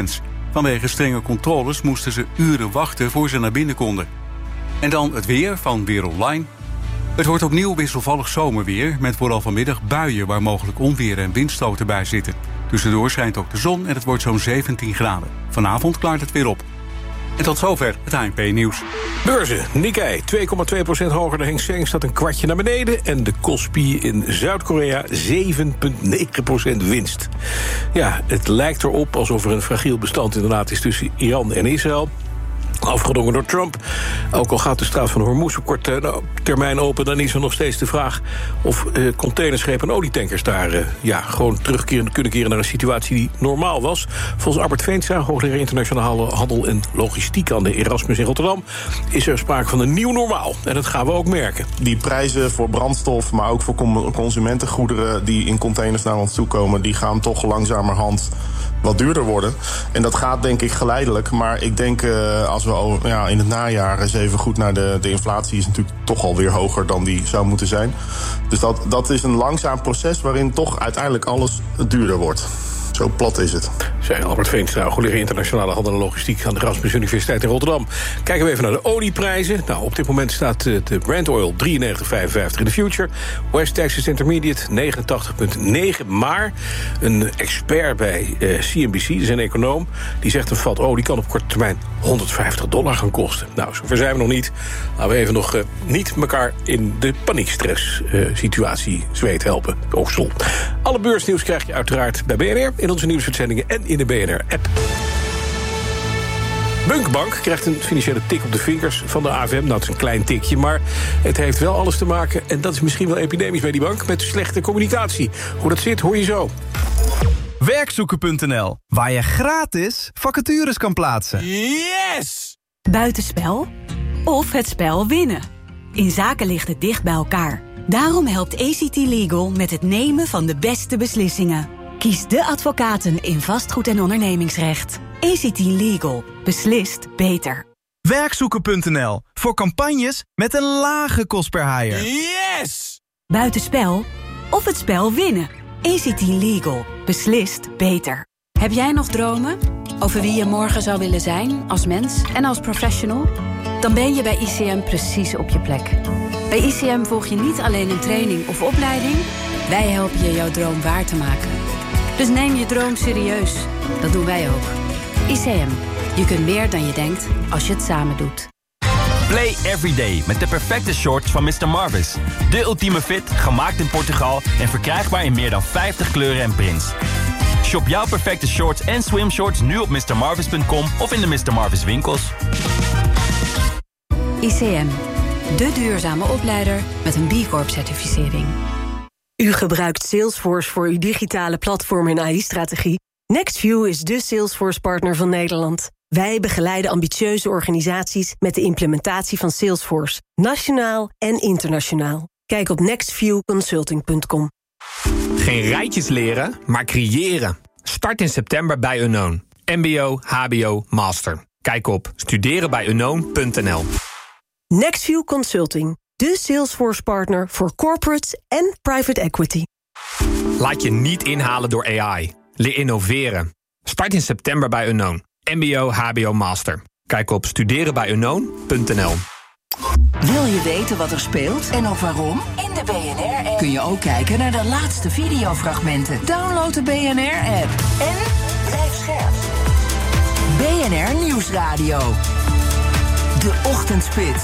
Vanwege strenge controles moesten ze uren wachten voor ze naar binnen konden. En dan het weer van Weer Online. Het wordt opnieuw wisselvallig zomerweer, met vooral vanmiddag buien waar mogelijk onweer en windstoten bij zitten. Tussendoor schijnt ook de zon en het wordt zo'n 17 graden. Vanavond klaart het weer op. En tot zover het ANP-nieuws. Beurzen. Nikkei 2,2% hoger. De Hang Seng staat een kwartje naar beneden. En de Kospi in Zuid-Korea 7,9% winst. Ja, het lijkt erop alsof er een fragiel bestand inderdaad is tussen Iran en Israël. Afgedwongen door Trump. Ook al gaat de straat van Hormuz op korte termijn open, dan is er nog steeds de vraag of containerschepen en olietankers daar gewoon kunnen keren naar een situatie die normaal was. Volgens Albert Veenstra, hoogleraar internationale handel en logistiek aan de Erasmus in Rotterdam, is er sprake van een nieuw normaal. En dat gaan we ook merken. Die prijzen voor brandstof, maar ook voor consumentengoederen die in containers naar ons toe komen, die gaan toch langzamerhand wat duurder worden. En dat gaat denk ik geleidelijk. Maar ik denk als we in het najaar eens even goed naar de inflatie is natuurlijk toch alweer hoger dan die zou moeten zijn. Dus dat is een langzaam proces waarin toch uiteindelijk alles duurder wordt. Zo plat is het. Zei Albert Veenstra, hoogleraar internationale handel en logistiek aan de Erasmus Universiteit in Rotterdam. Kijken we even naar de olieprijzen. Nou, op dit moment staat de Brent Oil 93,55 in de future. West Texas Intermediate 89,9. Maar een expert bij CNBC, dus een econoom, die zegt een vat olie kan op korte termijn $150 gaan kosten. Nou, zover zijn we nog niet. Laten we even nog niet elkaar in de paniekstress situatie zweet helpen. Oksel. Alle beursnieuws krijg je uiteraard bij BNR, in onze nieuwsuitzendingen en in de BNR-app. Bunkbank krijgt een financiële tik op de vingers van de AFM. Nou, het is een klein tikje, maar het heeft wel alles te maken, en dat is misschien wel epidemisch bij die bank, met slechte communicatie. Hoe dat zit, hoor je zo. Werkzoeken.nl, waar je gratis vacatures kan plaatsen. Yes! Buitenspel of het spel winnen. In zaken ligt het dicht bij elkaar. Daarom helpt ACT Legal met het nemen van de beste beslissingen. Kies de advocaten in vastgoed- en ondernemingsrecht. ACT Legal. Beslist beter. Werkzoeken.nl, voor campagnes met een lage kost per hire. Yes! Buitenspel of het spel winnen. ACT Legal. Beslist beter. Heb jij nog dromen over wie je morgen zou willen zijn als mens en als professional? Dan ben je bij ICM precies op je plek. Bij ICM volg je niet alleen een training of opleiding. Wij helpen je jouw droom waar te maken. Dus neem je droom serieus. Dat doen wij ook. ICM. Je kunt meer dan je denkt als je het samen doet. Play Everyday met de perfecte shorts van Mr. Marvis. De ultieme fit, gemaakt in Portugal en verkrijgbaar in meer dan 50 kleuren en prints. Shop jouw perfecte shorts en swimshorts nu op mrmarvis.com of in de Mr. Marvis winkels. ICM. De duurzame opleider met een B Corp-certificering. U gebruikt Salesforce voor uw digitale platform en AI-strategie? Nextview is de Salesforce-partner van Nederland. Wij begeleiden ambitieuze organisaties met de implementatie van Salesforce, nationaal en internationaal. Kijk op nextviewconsulting.com. Geen rijtjes leren, maar creëren. Start in september bij Unknown. MBO, HBO, Master. Kijk op studerenbijunknown.nl. Nextview Consulting, de Salesforce-partner voor corporates en private equity. Laat je niet inhalen door AI. Leer innoveren. Start in september bij Unknown. MBO, HBO, Master. Kijk op studerenbijunknown.nl. Wil je weten wat er speelt en ook waarom? In de BNR-app kun je ook kijken naar de laatste videofragmenten. Download de BNR-app en blijf scherp. BNR Nieuwsradio. De Ochtendspits.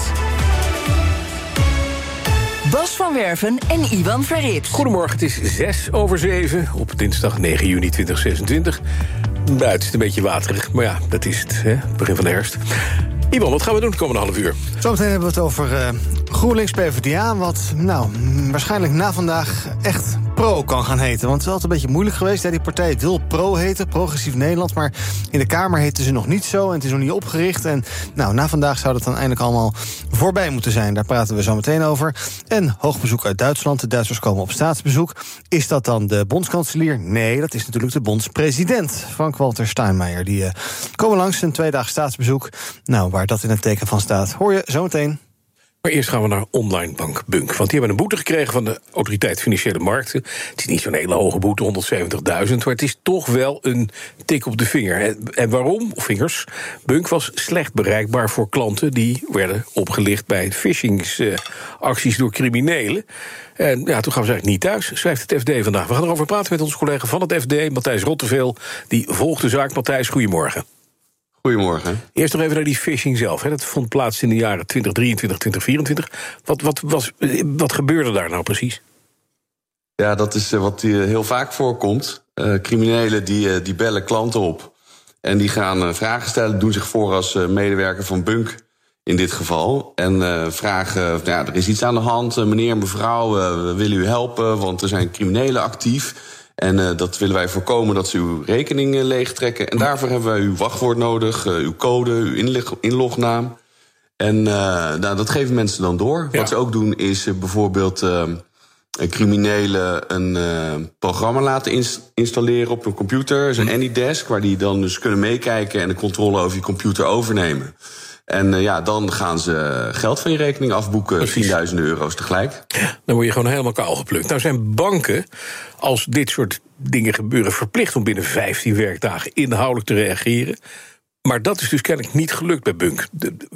Bas van Werven en Iwan Verrips. Goedemorgen, het is 6:07 op dinsdag 9 juni 2026. Buiten is het een beetje waterig, maar ja, dat is het, hè? Begin van de herfst. Iwan, wat gaan we doen de komende half uur? Zometeen hebben we het over GroenLinks PvdA... wat waarschijnlijk na vandaag echt pro kan gaan heten. Want het is altijd een beetje moeilijk geweest. Hè? Die partij wil pro heten, Progressief Nederland... maar in de Kamer heten ze nog niet zo en het is nog niet opgericht. En na vandaag zou dat dan eindelijk allemaal voorbij moeten zijn. Daar praten we zo meteen over. En hoogbezoek uit Duitsland. De Duitsers komen op staatsbezoek. Is dat dan de bondskanselier? Nee, dat is natuurlijk de bondspresident. Frank-Walter Steinmeier. Die komen langs een 2-daag staatsbezoek. Nou, waar dat in het teken van staat, hoor je zo meteen. Maar eerst gaan we naar online bank Bunk. Want die hebben een boete gekregen van de Autoriteit Financiële Markten. Het is niet zo'n hele hoge boete, 170.000... maar het is toch wel een tik op de vinger. En waarom? Vingers. Bunk was slecht bereikbaar voor klanten die werden opgelicht bij phishingsacties door criminelen. En ja, toen gaan we eigenlijk niet thuis, schrijft het FD vandaag. We gaan erover praten met onze collega van het FD, Matthijs Rotteveel. Die volgt de zaak. Matthijs, goedemorgen. Goedemorgen. Eerst nog even naar die phishing zelf. Dat vond plaats in de jaren 2023, 2024. Wat gebeurde daar nou precies? Ja, dat is wat heel vaak voorkomt. Criminelen die bellen klanten op. En die gaan vragen stellen, doen zich voor als medewerker van Bunk in dit geval. En vragen, ja, er is iets aan de hand, meneer, mevrouw, we willen u helpen, want er zijn criminelen actief. En dat willen wij voorkomen dat ze uw rekening leegtrekken. En daarvoor hebben wij uw wachtwoord nodig, uw code, uw inlognaam. En dat geven mensen dan door. Ja. Wat ze ook doen is bijvoorbeeld criminelen een programma laten installeren op een computer. Zo'n AnyDesk, waar die dan dus kunnen meekijken en de controle over je computer overnemen. En dan gaan ze geld van je rekening afboeken, 10.000 euro's tegelijk. Dan word je gewoon helemaal kaal geplukt. Nou zijn banken, als dit soort dingen gebeuren, verplicht om binnen 15 werkdagen inhoudelijk te reageren. Maar dat is dus kennelijk niet gelukt bij Bunk.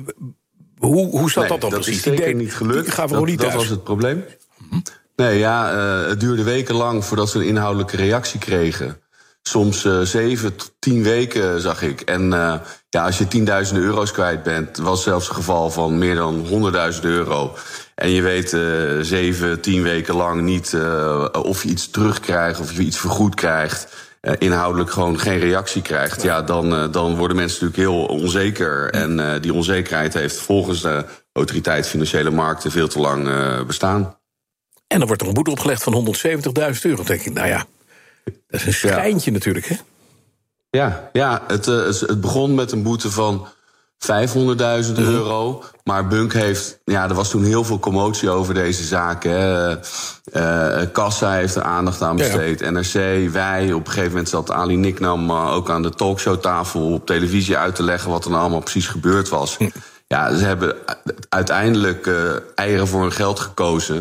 Hoe zat dat dan precies? Dat is zeker niet gelukt. Dat was het probleem. Nee, het duurde wekenlang voordat ze een inhoudelijke reactie kregen. Soms 7 tot 10 weken, zag ik. En als je 10.000 euro's kwijt bent, was zelfs een geval van meer dan 100.000 euro. En je weet 7, 10 weken lang niet of je iets terugkrijgt, of je iets vergoed krijgt. Inhoudelijk gewoon geen reactie krijgt. Ja, dan worden mensen natuurlijk heel onzeker. En die onzekerheid heeft volgens de Autoriteit Financiële Markten veel te lang bestaan. En dan wordt er een boete opgelegd van 170.000 euro. Denk ik, nou ja, dat is een schijntje natuurlijk, hè? Ja, het begon met een boete van 500.000 euro. Maar Bunk heeft, er was toen heel veel commotie over deze zaken. Kassa heeft er aandacht aan besteed. Ja. NRC, wij. Op een gegeven moment zat Ali Niknam ook aan de talkshowtafel op televisie uit te leggen wat er nou allemaal precies gebeurd was. Ja, ze hebben uiteindelijk eieren voor hun geld gekozen.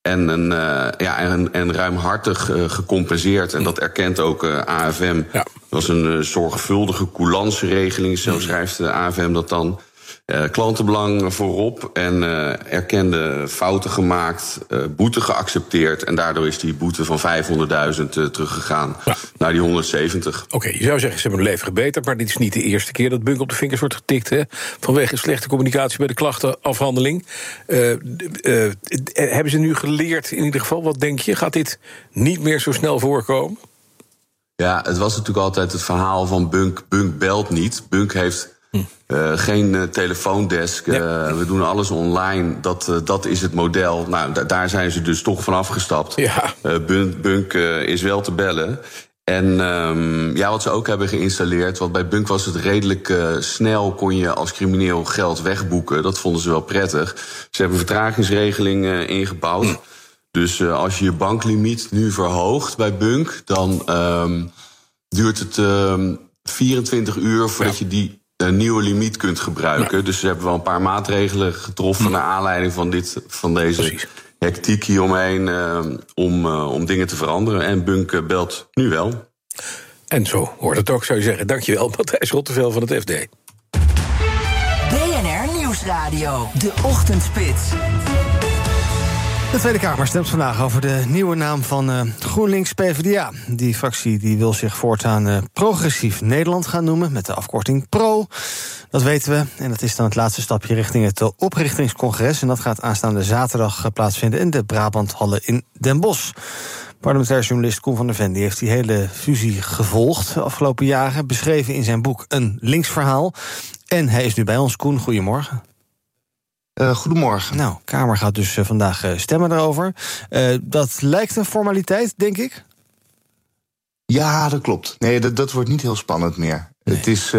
En ruimhartig gecompenseerd. En dat erkent ook AFM. Ja. Dat was een zorgvuldige coulance-regeling, zo schrijft de AFM dat dan. Klantenbelang voorop en erkende fouten gemaakt, boete geaccepteerd. En daardoor is die boete van 500.000 teruggegaan naar die 170. Oké, je zou zeggen, ze hebben hun leven gebeterd, maar dit is niet de eerste keer dat Bunk op de vingers wordt getikt, hè? Vanwege slechte communicatie bij de klachtenafhandeling. Hebben ze nu geleerd, in ieder geval, wat denk je? Gaat dit niet meer zo snel voorkomen? Ja, het was natuurlijk altijd het verhaal van Bunk. Bunk belt niet. Bunk heeft geen telefoondesk. We doen alles online. Dat is het model. Nou, daar zijn ze dus toch van afgestapt. Ja. Bunk is wel te bellen. En wat ze ook hebben geïnstalleerd, want bij Bunk was het redelijk snel, kon je als crimineel geld wegboeken. Dat vonden ze wel prettig. Ze hebben een vertragingsregeling ingebouwd. Dus als je je banklimiet nu verhoogt bij Bunk, dan duurt het 24 uur voordat je die nieuwe limiet kunt gebruiken. Ja. Dus ze hebben wel een paar maatregelen getroffen naar aanleiding van deze hectiek hieromheen om dingen te veranderen. En Bunk belt nu wel. En zo hoort het ook, zou je zeggen. Dankjewel, Matthijs Rotteveel van het FD. BNR Nieuwsradio, de Ochtendspits. De Tweede Kamer stemt vandaag over de nieuwe naam van GroenLinks-PvdA. Die fractie die wil zich voortaan Progressief Nederland gaan noemen, met de afkorting PRO. Dat weten we. En dat is dan het laatste stapje richting het oprichtingscongres. En dat gaat aanstaande zaterdag plaatsvinden in de Brabanthallen in Den Bosch. Parlementair journalist Koen van der Ven die heeft die hele fusie gevolgd de afgelopen jaren, beschreven in zijn boek Een Linksverhaal. En hij is nu bij ons. Koen, goedemorgen. Goedemorgen. Nou, Kamer gaat dus vandaag stemmen erover. Dat lijkt een formaliteit, denk ik? Ja, dat klopt. Nee, dat wordt niet heel spannend meer. Nee. Het is...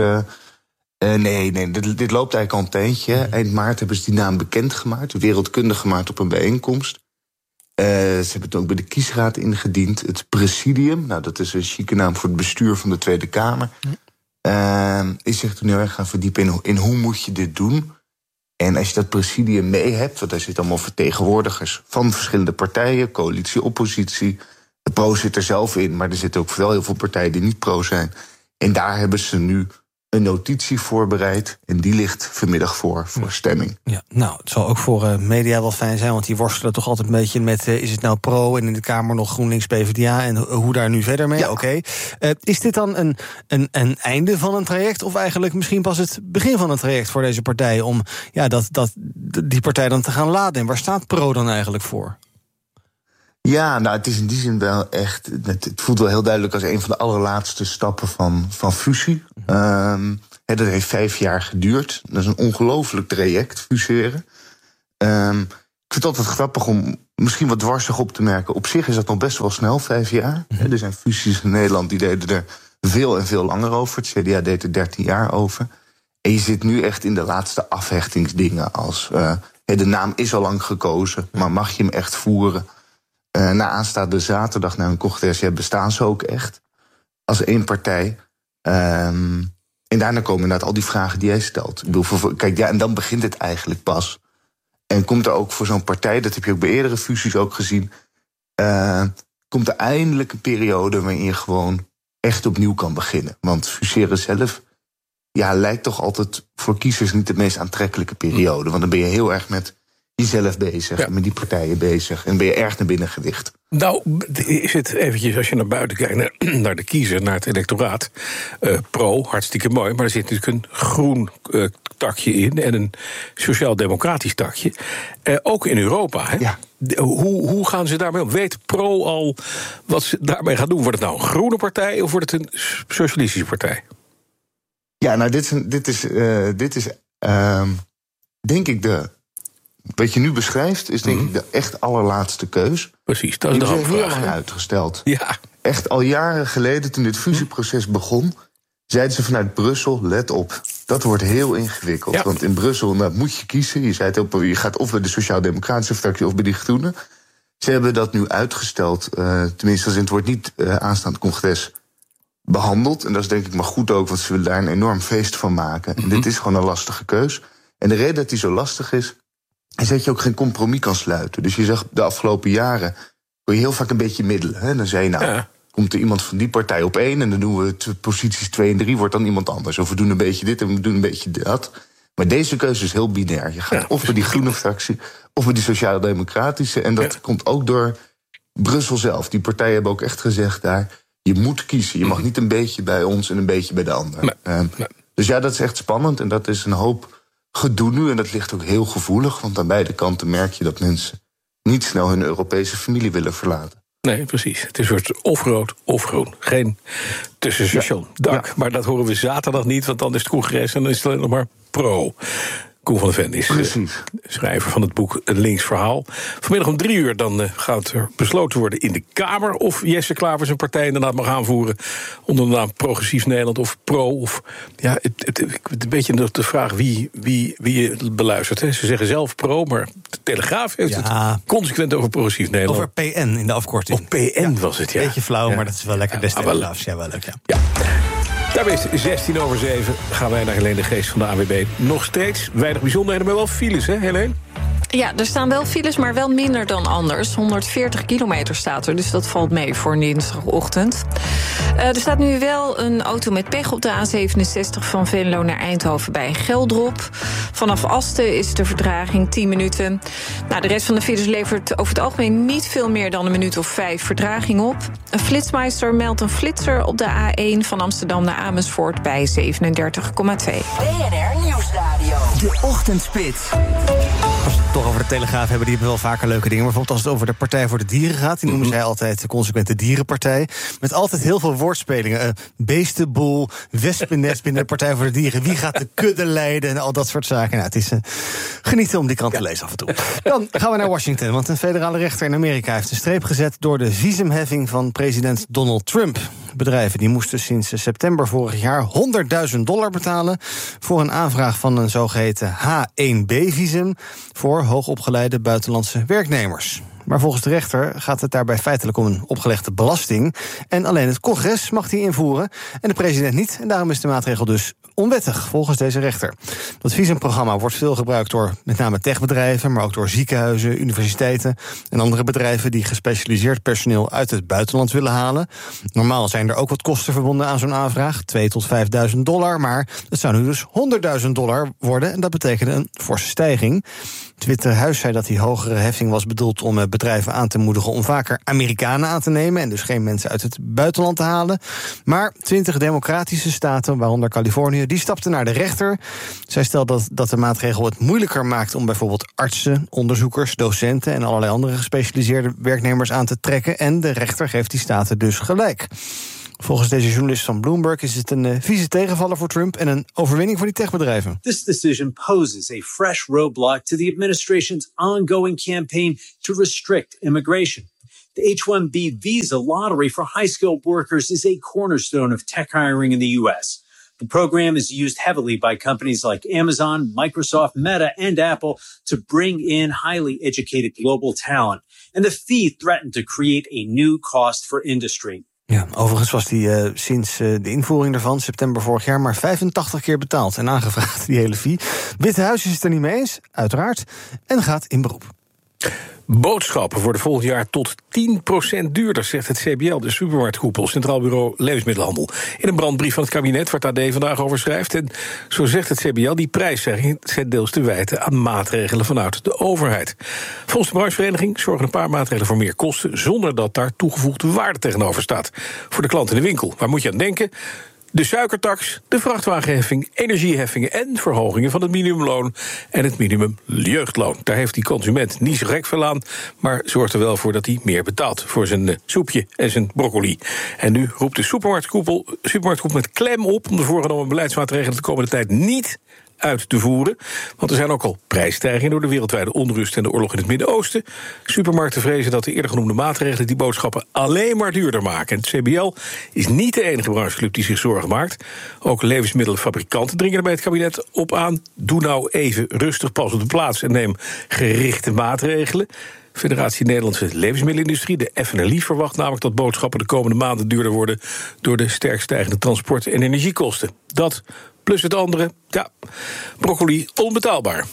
dit loopt eigenlijk al een tijdje. Eind maart hebben ze die naam bekendgemaakt, wereldkundig gemaakt op een bijeenkomst. Ze hebben het ook bij de kiesraad ingediend. Het presidium, nou, dat is een chique naam voor het bestuur van de Tweede Kamer. Is zich toen heel erg gaan verdiepen in hoe moet je dit doen. En als je dat presidium mee hebt, want daar zitten allemaal vertegenwoordigers van verschillende partijen, coalitie, oppositie. De pro zit er zelf in, maar er zitten ook wel heel veel partijen die niet pro zijn. En daar hebben ze nu een notitie voorbereid. En die ligt vanmiddag voor stemming. Ja, nou, het zal ook voor media wel fijn zijn, want die worstelen toch altijd een beetje met is het nou pro en in de Kamer nog GroenLinks, PvdA en hoe daar nu verder mee? Ja. Oké. Is dit dan een einde van een traject of eigenlijk misschien pas het begin van een traject voor deze partij om die partij dan te gaan laden? En waar staat pro dan eigenlijk voor? Ja, nou, het is in die zin wel echt. Het voelt wel heel duidelijk als een van de allerlaatste stappen van fusie. Dat heeft 5 jaar geduurd. Dat is een ongelooflijk traject, fuseren. Ik vind het altijd grappig om misschien wat dwarsig op te merken. Op zich is dat nog best wel snel, 5 jaar. Er zijn fusies in Nederland die deden er veel en veel langer over. Het CDA deed er 13 jaar over. En je zit nu echt in de laatste afhechtingsdingen als de naam is al lang gekozen, maar mag je hem echt voeren? Na aanstaande zaterdag naar een congres bestaan ze ook echt als één partij. En daarna komen inderdaad al die vragen die jij stelt. Ik bedoel, kijk, ja, en dan begint het eigenlijk pas. En komt er ook voor zo'n partij, dat heb je ook bij eerdere fusies ook gezien, komt er eindelijk een periode waarin je gewoon echt opnieuw kan beginnen. Want fuseren zelf lijkt toch altijd voor kiezers niet de meest aantrekkelijke periode. Want dan ben je heel erg met jezelf bezig, met die partijen bezig. En ben je erg naar binnen gedicht. Nou, is het eventjes, als je naar buiten kijkt, naar de kiezer, naar het electoraat. Pro, hartstikke mooi, maar er zit natuurlijk een groen takje in en een sociaal-democratisch takje. Ook in Europa, hè? Ja. Hoe gaan ze daarmee om? Weet pro al wat ze daarmee gaan doen? Wordt het nou een groene partij of wordt het een socialistische partij? Ja, nou, dit is denk ik wat je nu beschrijft, is denk ik de echt allerlaatste keus. Precies, dat is de hamvraag. Die is heel lang uitgesteld. Ja. Echt al jaren geleden, toen dit fusieproces begon, zeiden ze vanuit Brussel, let op, dat wordt heel ingewikkeld. Ja. Want in Brussel moet je kiezen. Je zei het je gaat of bij de Sociaal-Democratische fractie of bij die Groenen. Ze hebben dat nu uitgesteld, tenminste het wordt niet aanstaand congres behandeld. En dat is denk ik maar goed ook, want ze willen daar een enorm feest van maken. En dit is gewoon een lastige keus. En de reden dat die zo lastig is dat je ook geen compromis kan sluiten. Dus je zag de afgelopen jaren, kon je heel vaak een beetje middelen. Hè? Dan zei je, komt er iemand van die partij op 1... en dan doen we posities 2 en 3, wordt dan iemand anders. Of we doen een beetje dit en we doen een beetje dat. Maar deze keuze is heel binair. Je gaat of bij die groene fractie, of bij die sociaal-democratische. En dat komt ook door Brussel zelf. Die partijen hebben ook echt gezegd daar, je moet kiezen. Je mag niet een beetje bij ons en een beetje bij de ander. Dus ja, dat is echt spannend en dat is een hoop gedoe nu, en dat ligt ook heel gevoelig, want aan beide kanten merk je dat mensen niet snel hun Europese familie willen verlaten. Nee, precies. Het is een soort of rood of groen. Geen tussenstation. Dank. Ja. Maar dat horen we zaterdag niet, want dan is het congres en dan is het alleen nog maar pro. Koen van der Ven is schrijver van het boek Een Links Verhaal. Vanmiddag om 3 uur dan gaat er besloten worden in de Kamer of Jesse Klaver zijn partij inderdaad mag aanvoeren onder de naam Progressief Nederland of Pro. Of, ja, het een beetje de vraag wie je beluistert. Hè. Ze zeggen zelf Pro, maar de Telegraaf heeft het consequent over Progressief Nederland. Over PN in de afkorting. Of PN was het, ja. Beetje flauw, maar dat is wel lekker des Telegraafs. Ja, wel leuk, ja. Daarmee is het 16:07. Gaan wij naar Helene de Geest van de ANWB. Nog steeds weinig bijzonderheden, maar wel files, hè, Helene? Ja, er staan wel files, maar wel minder dan anders. 140 kilometer staat er, dus dat valt mee voor dinsdagochtend. Er staat nu wel een auto met pech op de A67 van Venlo naar Eindhoven bij Geldrop. Vanaf Asten is de vertraging 10 minuten. Nou, de rest van de files levert over het algemeen niet veel meer dan een minuut of 5 vertraging op. Een flitsmeister meldt een flitser op de A1 van Amsterdam naar Amersfoort bij 37,2. BNR Nieuwsradio. De Ochtendspits. Als we het toch over de Telegraaf hebben, die hebben wel vaker leuke dingen. Maar bijvoorbeeld als het over de Partij voor de Dieren gaat, die noemen zij altijd de consequente dierenpartij. Met altijd heel veel woordspelingen. Beestenboel, wespennest binnen de Partij voor de Dieren. Wie gaat de kudde leiden en al dat soort zaken. Nou, het is genieten om die krant te lezen af en toe. Dan gaan we naar Washington, want een federale rechter in Amerika heeft een streep gezet door de visumheffing van president Donald Trump. Bedrijven die moesten sinds september vorig jaar $100.000 betalen voor een aanvraag van een zogeheten H-1B-visum voor hoogopgeleide buitenlandse werknemers. Maar volgens de rechter gaat het daarbij feitelijk om een opgelegde belasting. En alleen het congres mag die invoeren en de president niet. En daarom is de maatregel dus onwettig, volgens deze rechter. Dat visumprogramma wordt veel gebruikt door met name techbedrijven, maar ook door ziekenhuizen, universiteiten en andere bedrijven die gespecialiseerd personeel uit het buitenland willen halen. Normaal zijn er ook wat kosten verbonden aan zo'n aanvraag, $2.000 tot $5.000, maar het zou nu dus $100.000 worden en dat betekende een forse stijging. Het Witte Huis zei dat die hogere heffing was bedoeld om bedrijven aan te moedigen om vaker Amerikanen aan te nemen en dus geen mensen uit het buitenland te halen. Maar 20 democratische staten, waaronder Californië, die stapten naar de rechter. Zij stelt dat de maatregel het moeilijker maakt om bijvoorbeeld artsen, onderzoekers, docenten en allerlei andere gespecialiseerde werknemers aan te trekken. En de rechter geeft die staten dus gelijk. Volgens deze journalist van Bloomberg is het een vieze tegenvaller voor Trump en een overwinning voor die techbedrijven. This decision poses a fresh roadblock to the administration's ongoing campaign to restrict immigration. The H-1B visa lottery for high-skilled workers is a cornerstone of tech hiring in the U.S. The program is used heavily by companies like Amazon, Microsoft, Meta, and Apple to bring in highly educated global talent. And the fee threatened to create a new cost for industry. Ja, overigens was die sinds de invoering ervan, september vorig jaar, maar 85 keer betaald en aangevraagd, die hele fee. Witte Huis is het er niet mee eens, uiteraard, en gaat in beroep. Boodschappen worden volgend jaar tot 10% duurder, zegt het CBL, de supermarktkoepel, Centraal Bureau Levensmiddelenhandel. In een brandbrief van het kabinet, waar het AD vandaag over schrijft. En zo zegt het CBL, die prijsstijging zijn deels te wijten aan maatregelen vanuit de overheid. Volgens de branchevereniging zorgen een paar maatregelen voor meer kosten, zonder dat daar toegevoegde waarde tegenover staat. Voor de klant in de winkel. Waar moet je aan denken? De suikertax, de vrachtwagenheffing, energieheffingen en verhogingen van het minimumloon en het minimumjeugdloon. Daar heeft die consument niet zo gek veel aan, maar zorgt er wel voor dat hij meer betaalt voor zijn soepje en zijn broccoli. En nu roept de supermarktkoepel met klem op om de voorgenomen beleidsmaatregelen de komende tijd niet uit te voeren. Want er zijn ook al prijsstijgingen door de wereldwijde onrust en de oorlog in het Midden-Oosten. Supermarkten vrezen dat de eerder genoemde maatregelen die boodschappen alleen maar duurder maken. En het CBL is niet de enige brancheclub die zich zorgen maakt. Ook levensmiddelenfabrikanten dringen er bij het kabinet op aan. Doe nou even rustig, pas op de plaats en neem gerichte maatregelen. Federatie Nederlandse Levensmiddelenindustrie, de FNLI, verwacht namelijk dat boodschappen de komende maanden duurder worden door de sterk stijgende transport- en energiekosten. Dat plus het andere, ja, broccoli onbetaalbaar.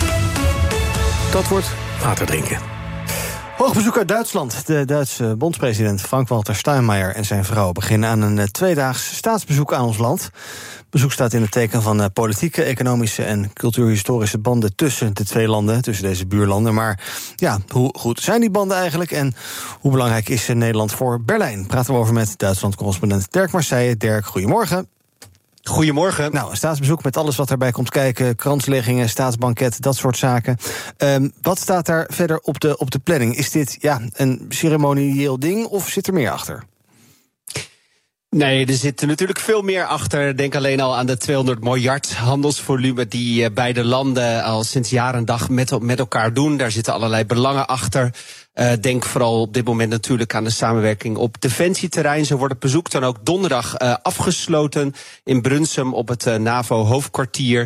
Dat wordt water drinken. Hoogbezoek uit Duitsland. De Duitse bondspresident Frank-Walter Steinmeier en zijn vrouw beginnen aan een tweedaags staatsbezoek aan ons land. Bezoek staat in het teken van politieke, economische en cultuurhistorische banden tussen de twee landen, tussen deze buurlanden. Maar ja, hoe goed zijn die banden eigenlijk en hoe belangrijk is Nederland voor Berlijn? Praten we over met Duitsland-correspondent Dirk Marseille. Dirk, goedemorgen. Goedemorgen. Nou, een staatsbezoek met alles wat erbij komt kijken, kransleggingen, staatsbanket, dat soort zaken. Wat staat daar verder op de planning? Is dit een ceremonieel ding of zit er meer achter? Nee, er zit natuurlijk veel meer achter. Denk alleen al aan de 200 miljard handelsvolume die beide landen al sinds jaar en dag met elkaar doen. Daar zitten allerlei belangen achter. Denk vooral op dit moment natuurlijk aan de samenwerking op defensieterrein. Zo wordt het bezoek dan ook donderdag afgesloten in Brunsum op het NAVO-hoofdkwartier.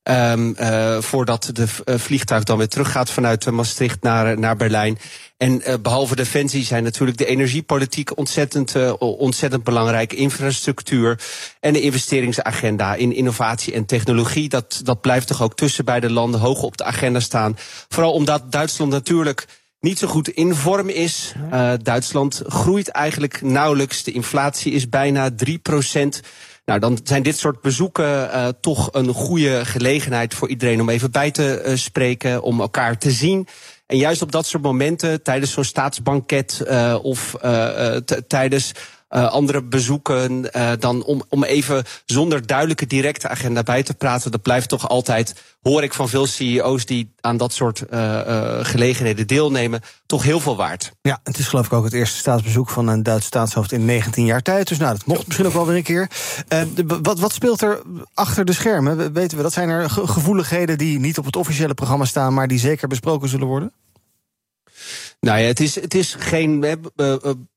Voordat de vliegtuig dan weer teruggaat vanuit Maastricht naar Berlijn. En behalve defensie zijn natuurlijk de energiepolitiek ontzettend belangrijk. Infrastructuur en de investeringsagenda in innovatie en technologie. Dat blijft toch ook tussen beide landen hoog op de agenda staan. Vooral omdat Duitsland natuurlijk niet zo goed in vorm is. Duitsland groeit eigenlijk nauwelijks. De inflatie is bijna 3%. Nou, dan zijn dit soort bezoeken toch een goede gelegenheid voor iedereen om even bij te spreken, om elkaar te zien. En juist op dat soort momenten, tijdens zo'n staatsbanket of tijdens andere bezoeken, dan om even zonder duidelijke directe agenda bij te praten, dat blijft toch altijd, hoor ik van veel CEO's die aan dat soort gelegenheden deelnemen, toch heel veel waard. Ja, het is geloof ik ook het eerste staatsbezoek van een Duits staatshoofd in 19 jaar tijd. Dus dat mocht misschien ook wel weer een keer. Wat speelt er achter de schermen? Weten we dat? Zijn er gevoeligheden die niet op het officiële programma staan, maar die zeker besproken zullen worden? Nou ja, het is geen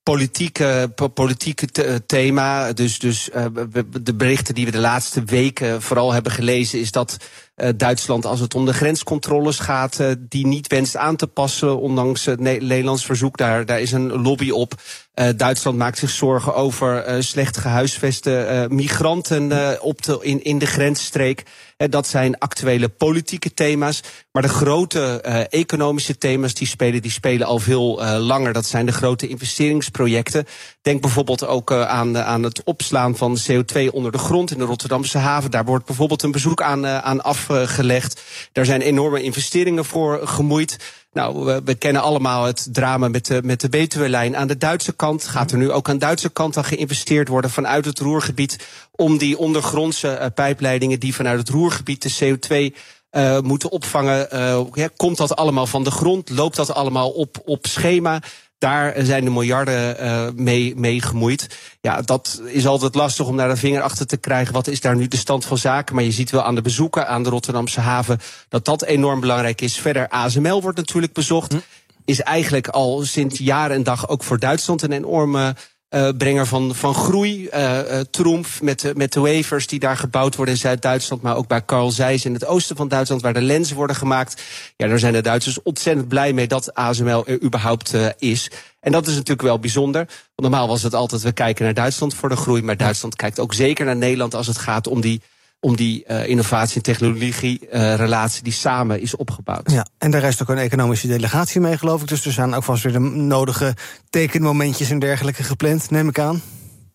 politieke thema. Dus de berichten die we de laatste weken vooral hebben gelezen is dat Duitsland, als het om de grenscontroles gaat, die niet wenst aan te passen, ondanks het Nederlands verzoek. Daar is een lobby op. Duitsland maakt zich zorgen over slecht gehuisveste migranten in de grensstreek. Dat zijn actuele politieke thema's. Maar de grote economische thema's die spelen al veel langer. Dat zijn de grote investeringsprojecten. Denk bijvoorbeeld ook aan het opslaan van CO2 onder de grond in de Rotterdamse haven. Daar wordt bijvoorbeeld een bezoek aan afgelegd. Daar zijn enorme investeringen voor gemoeid. Nou, we kennen allemaal het drama met de Betuwe-lijn. Aan de Duitse kant gaat er nu ook aan de Duitse kant al geïnvesteerd worden vanuit het Ruhrgebied om die ondergrondse pijpleidingen die vanuit het Ruhrgebied de CO2 moeten opvangen. Komt dat allemaal van de grond? Loopt dat allemaal op schema? Daar zijn de miljarden mee gemoeid. Ja, dat is altijd lastig om daar de vinger achter te krijgen. Wat is daar nu de stand van zaken? Maar je ziet wel aan de bezoeken aan de Rotterdamse haven dat enorm belangrijk is. Verder, ASML wordt natuurlijk bezocht. Is eigenlijk al sinds jaar en dag ook voor Duitsland een enorme brenger van groei. Trumpf met de wafers die daar gebouwd worden in Zuid-Duitsland, maar ook bij Carl Zeiss in het oosten van Duitsland, waar de lenzen worden gemaakt. Ja, daar zijn de Duitsers ontzettend blij mee dat ASML er überhaupt is. En dat is natuurlijk wel bijzonder. Want normaal was het altijd, we kijken naar Duitsland voor de groei, maar Duitsland kijkt ook zeker naar Nederland als het gaat om die innovatie- en technologie-relatie die samen is opgebouwd. Ja, en daar reist ook een economische delegatie mee, geloof ik. Dus er zijn ook vast weer de nodige tekenmomentjes en dergelijke gepland, neem ik aan.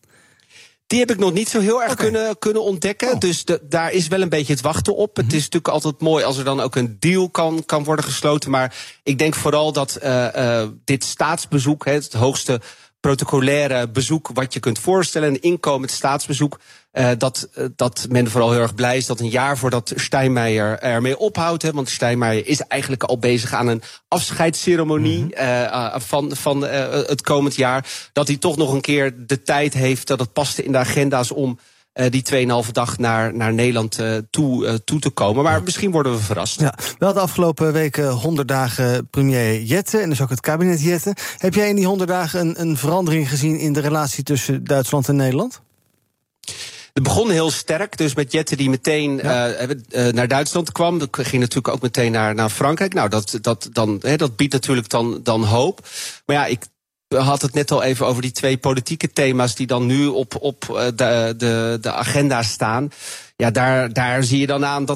Die heb ik nog niet zo heel erg kunnen ontdekken. Dus daar is wel een beetje het wachten op. Het is natuurlijk altijd mooi als er dan ook een deal kan worden gesloten. Maar ik denk vooral dat dit staatsbezoek, het hoogste protocolaire bezoek wat je kunt voorstellen, een inkomend staatsbezoek, dat men vooral heel erg blij is dat een jaar voordat Steinmeier ermee ophoudt. Want Steinmeier is eigenlijk al bezig aan een afscheidsceremonie van het komend jaar. Dat hij toch nog een keer de tijd heeft, dat het paste in de agenda's om die 2,5 dag naar Nederland toe te komen. Maar misschien worden we verrast. Ja, we hadden afgelopen week 100 dagen premier Jette en dus ook het kabinet Jette. Heb jij in die 100 dagen een verandering gezien in de relatie tussen Duitsland en Nederland? Het begon heel sterk, dus met Jette die meteen naar Duitsland kwam. Dat ging natuurlijk ook meteen naar Frankrijk. Nou, dat biedt natuurlijk dan hoop. Maar ja, ik had het net al even over die 2 politieke thema's die dan nu op de agenda staan. Ja, daar zie je dan aan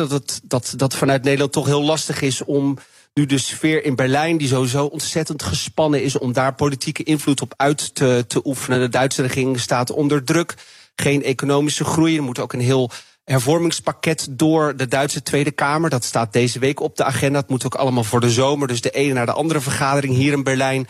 dat vanuit Nederland toch heel lastig is om nu de sfeer in Berlijn, die sowieso ontzettend gespannen is, om daar politieke invloed op uit te oefenen. De Duitse regering staat onder druk. Geen economische groei. Er moet ook een heel hervormingspakket door de Duitse Tweede Kamer. Dat staat deze week op de agenda. Het moet ook allemaal voor de zomer. Dus de ene naar de andere vergadering hier in Berlijn,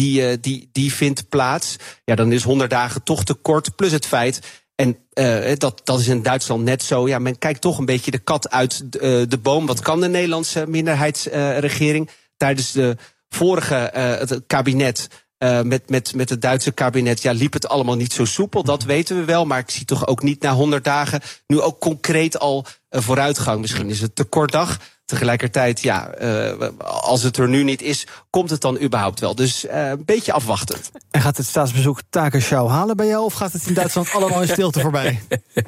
die vindt plaats. Ja, dan is 100 dagen toch te kort. Plus het feit, en dat is in Duitsland net zo, ja, men kijkt toch een beetje de kat uit de boom. Wat kan de Nederlandse minderheidsregering? Tijdens de vorige het kabinet, met het Duitse kabinet, ja, liep het allemaal niet zo soepel. Dat weten we wel, maar ik zie toch ook niet na 100 dagen nu ook concreet al vooruitgang. Misschien is het te kort dag. Tegelijkertijd, ja, als het er nu niet is, komt het dan überhaupt wel. Dus een beetje afwachtend. En gaat het staatsbezoek Tagesschau halen bij jou, of gaat het in Duitsland allemaal in stilte voorbij?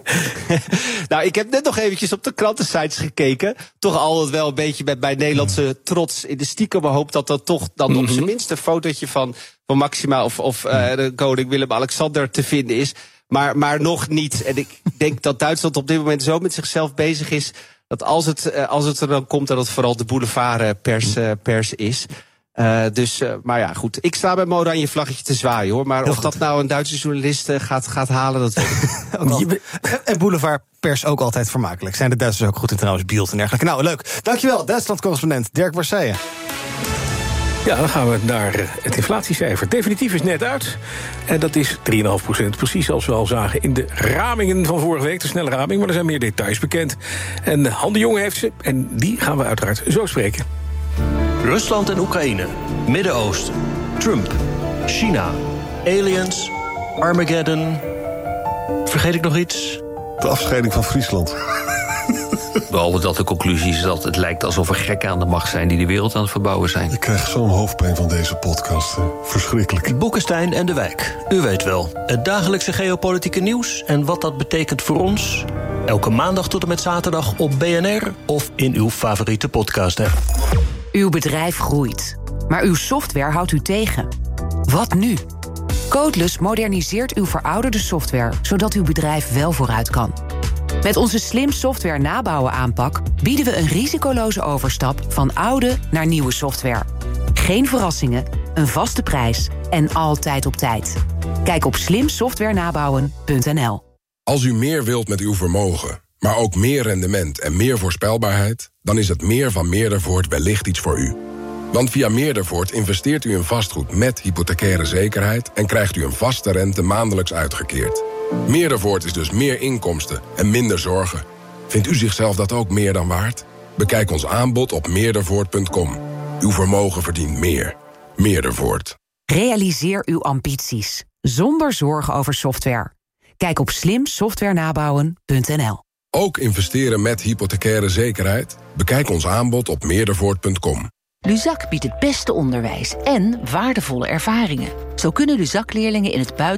Nou, ik heb net nog eventjes op de krantensites gekeken. Toch altijd wel een beetje met mijn Nederlandse trots in de stiekem hoop dat toch dan op zijn minst een fotootje van Maxima of de koning Willem-Alexander te vinden is. Maar nog niet. En ik denk dat Duitsland op dit moment zo met zichzelf bezig is dat als het er dan komt, dat het vooral de boulevardpers is. Maar ja, goed. Ik sta bij mijn oranje vlaggetje te zwaaien, hoor. Maar of dat nou een Duitse journalist gaat halen, dat weet ik. En boulevardpers ook altijd vermakelijk. Zijn de Duitsers ook goed in trouwens, Bielt en dergelijke. Nou, leuk. Dankjewel, Duitsland-correspondent Dirk Warseyen. Ja, dan gaan we naar het inflatiecijfer. Definitief is net uit. En dat is 3,5%. Precies zoals we al zagen in de ramingen van vorige week. De snelle raming, maar er zijn meer details bekend. En Han de Jong heeft ze. En die gaan we uiteraard zo spreken. Rusland en Oekraïne. Midden-Oosten. Trump. China. Aliens. Armageddon. Vergeet ik nog iets? De afscheiding van Friesland. Behalve dat de conclusie is dat het lijkt alsof er gekken aan de macht zijn die de wereld aan het verbouwen zijn. Ik krijg zo'n hoofdpijn van deze podcast. Verschrikkelijk. Boekenstein en de Wijk. U weet wel, het dagelijkse geopolitieke nieuws en wat dat betekent voor ons. Elke maandag tot en met zaterdag op BNR of in uw favoriete podcast-app. Uw bedrijf groeit, maar uw software houdt u tegen. Wat nu? Codeless moderniseert uw verouderde software, zodat uw bedrijf wel vooruit kan. Met onze slim software nabouwen aanpak bieden we een risicoloze overstap van oude naar nieuwe software. Geen verrassingen, een vaste prijs en altijd op tijd. Kijk op slimsoftwarenabouwen.nl. Als u meer wilt met uw vermogen, maar ook meer rendement en meer voorspelbaarheid, dan is het meer van Meerdervoort wellicht iets voor u. Want via Meerdervoort investeert u in vastgoed met hypothecaire zekerheid en krijgt u een vaste rente maandelijks uitgekeerd. Meerdervoort is dus meer inkomsten en minder zorgen. Vindt u zichzelf dat ook meer dan waard? Bekijk ons aanbod op meerdervoort.com. Uw vermogen verdient meer. Meerdervoort. Realiseer uw ambities, zonder zorgen over software. Kijk op slimsoftwarenabouwen.nl. Ook investeren met hypothecaire zekerheid? Bekijk ons aanbod op meerdervoort.com. Luzak biedt het beste onderwijs en waardevolle ervaringen. Zo kunnen Luzak-leerlingen in het buitenland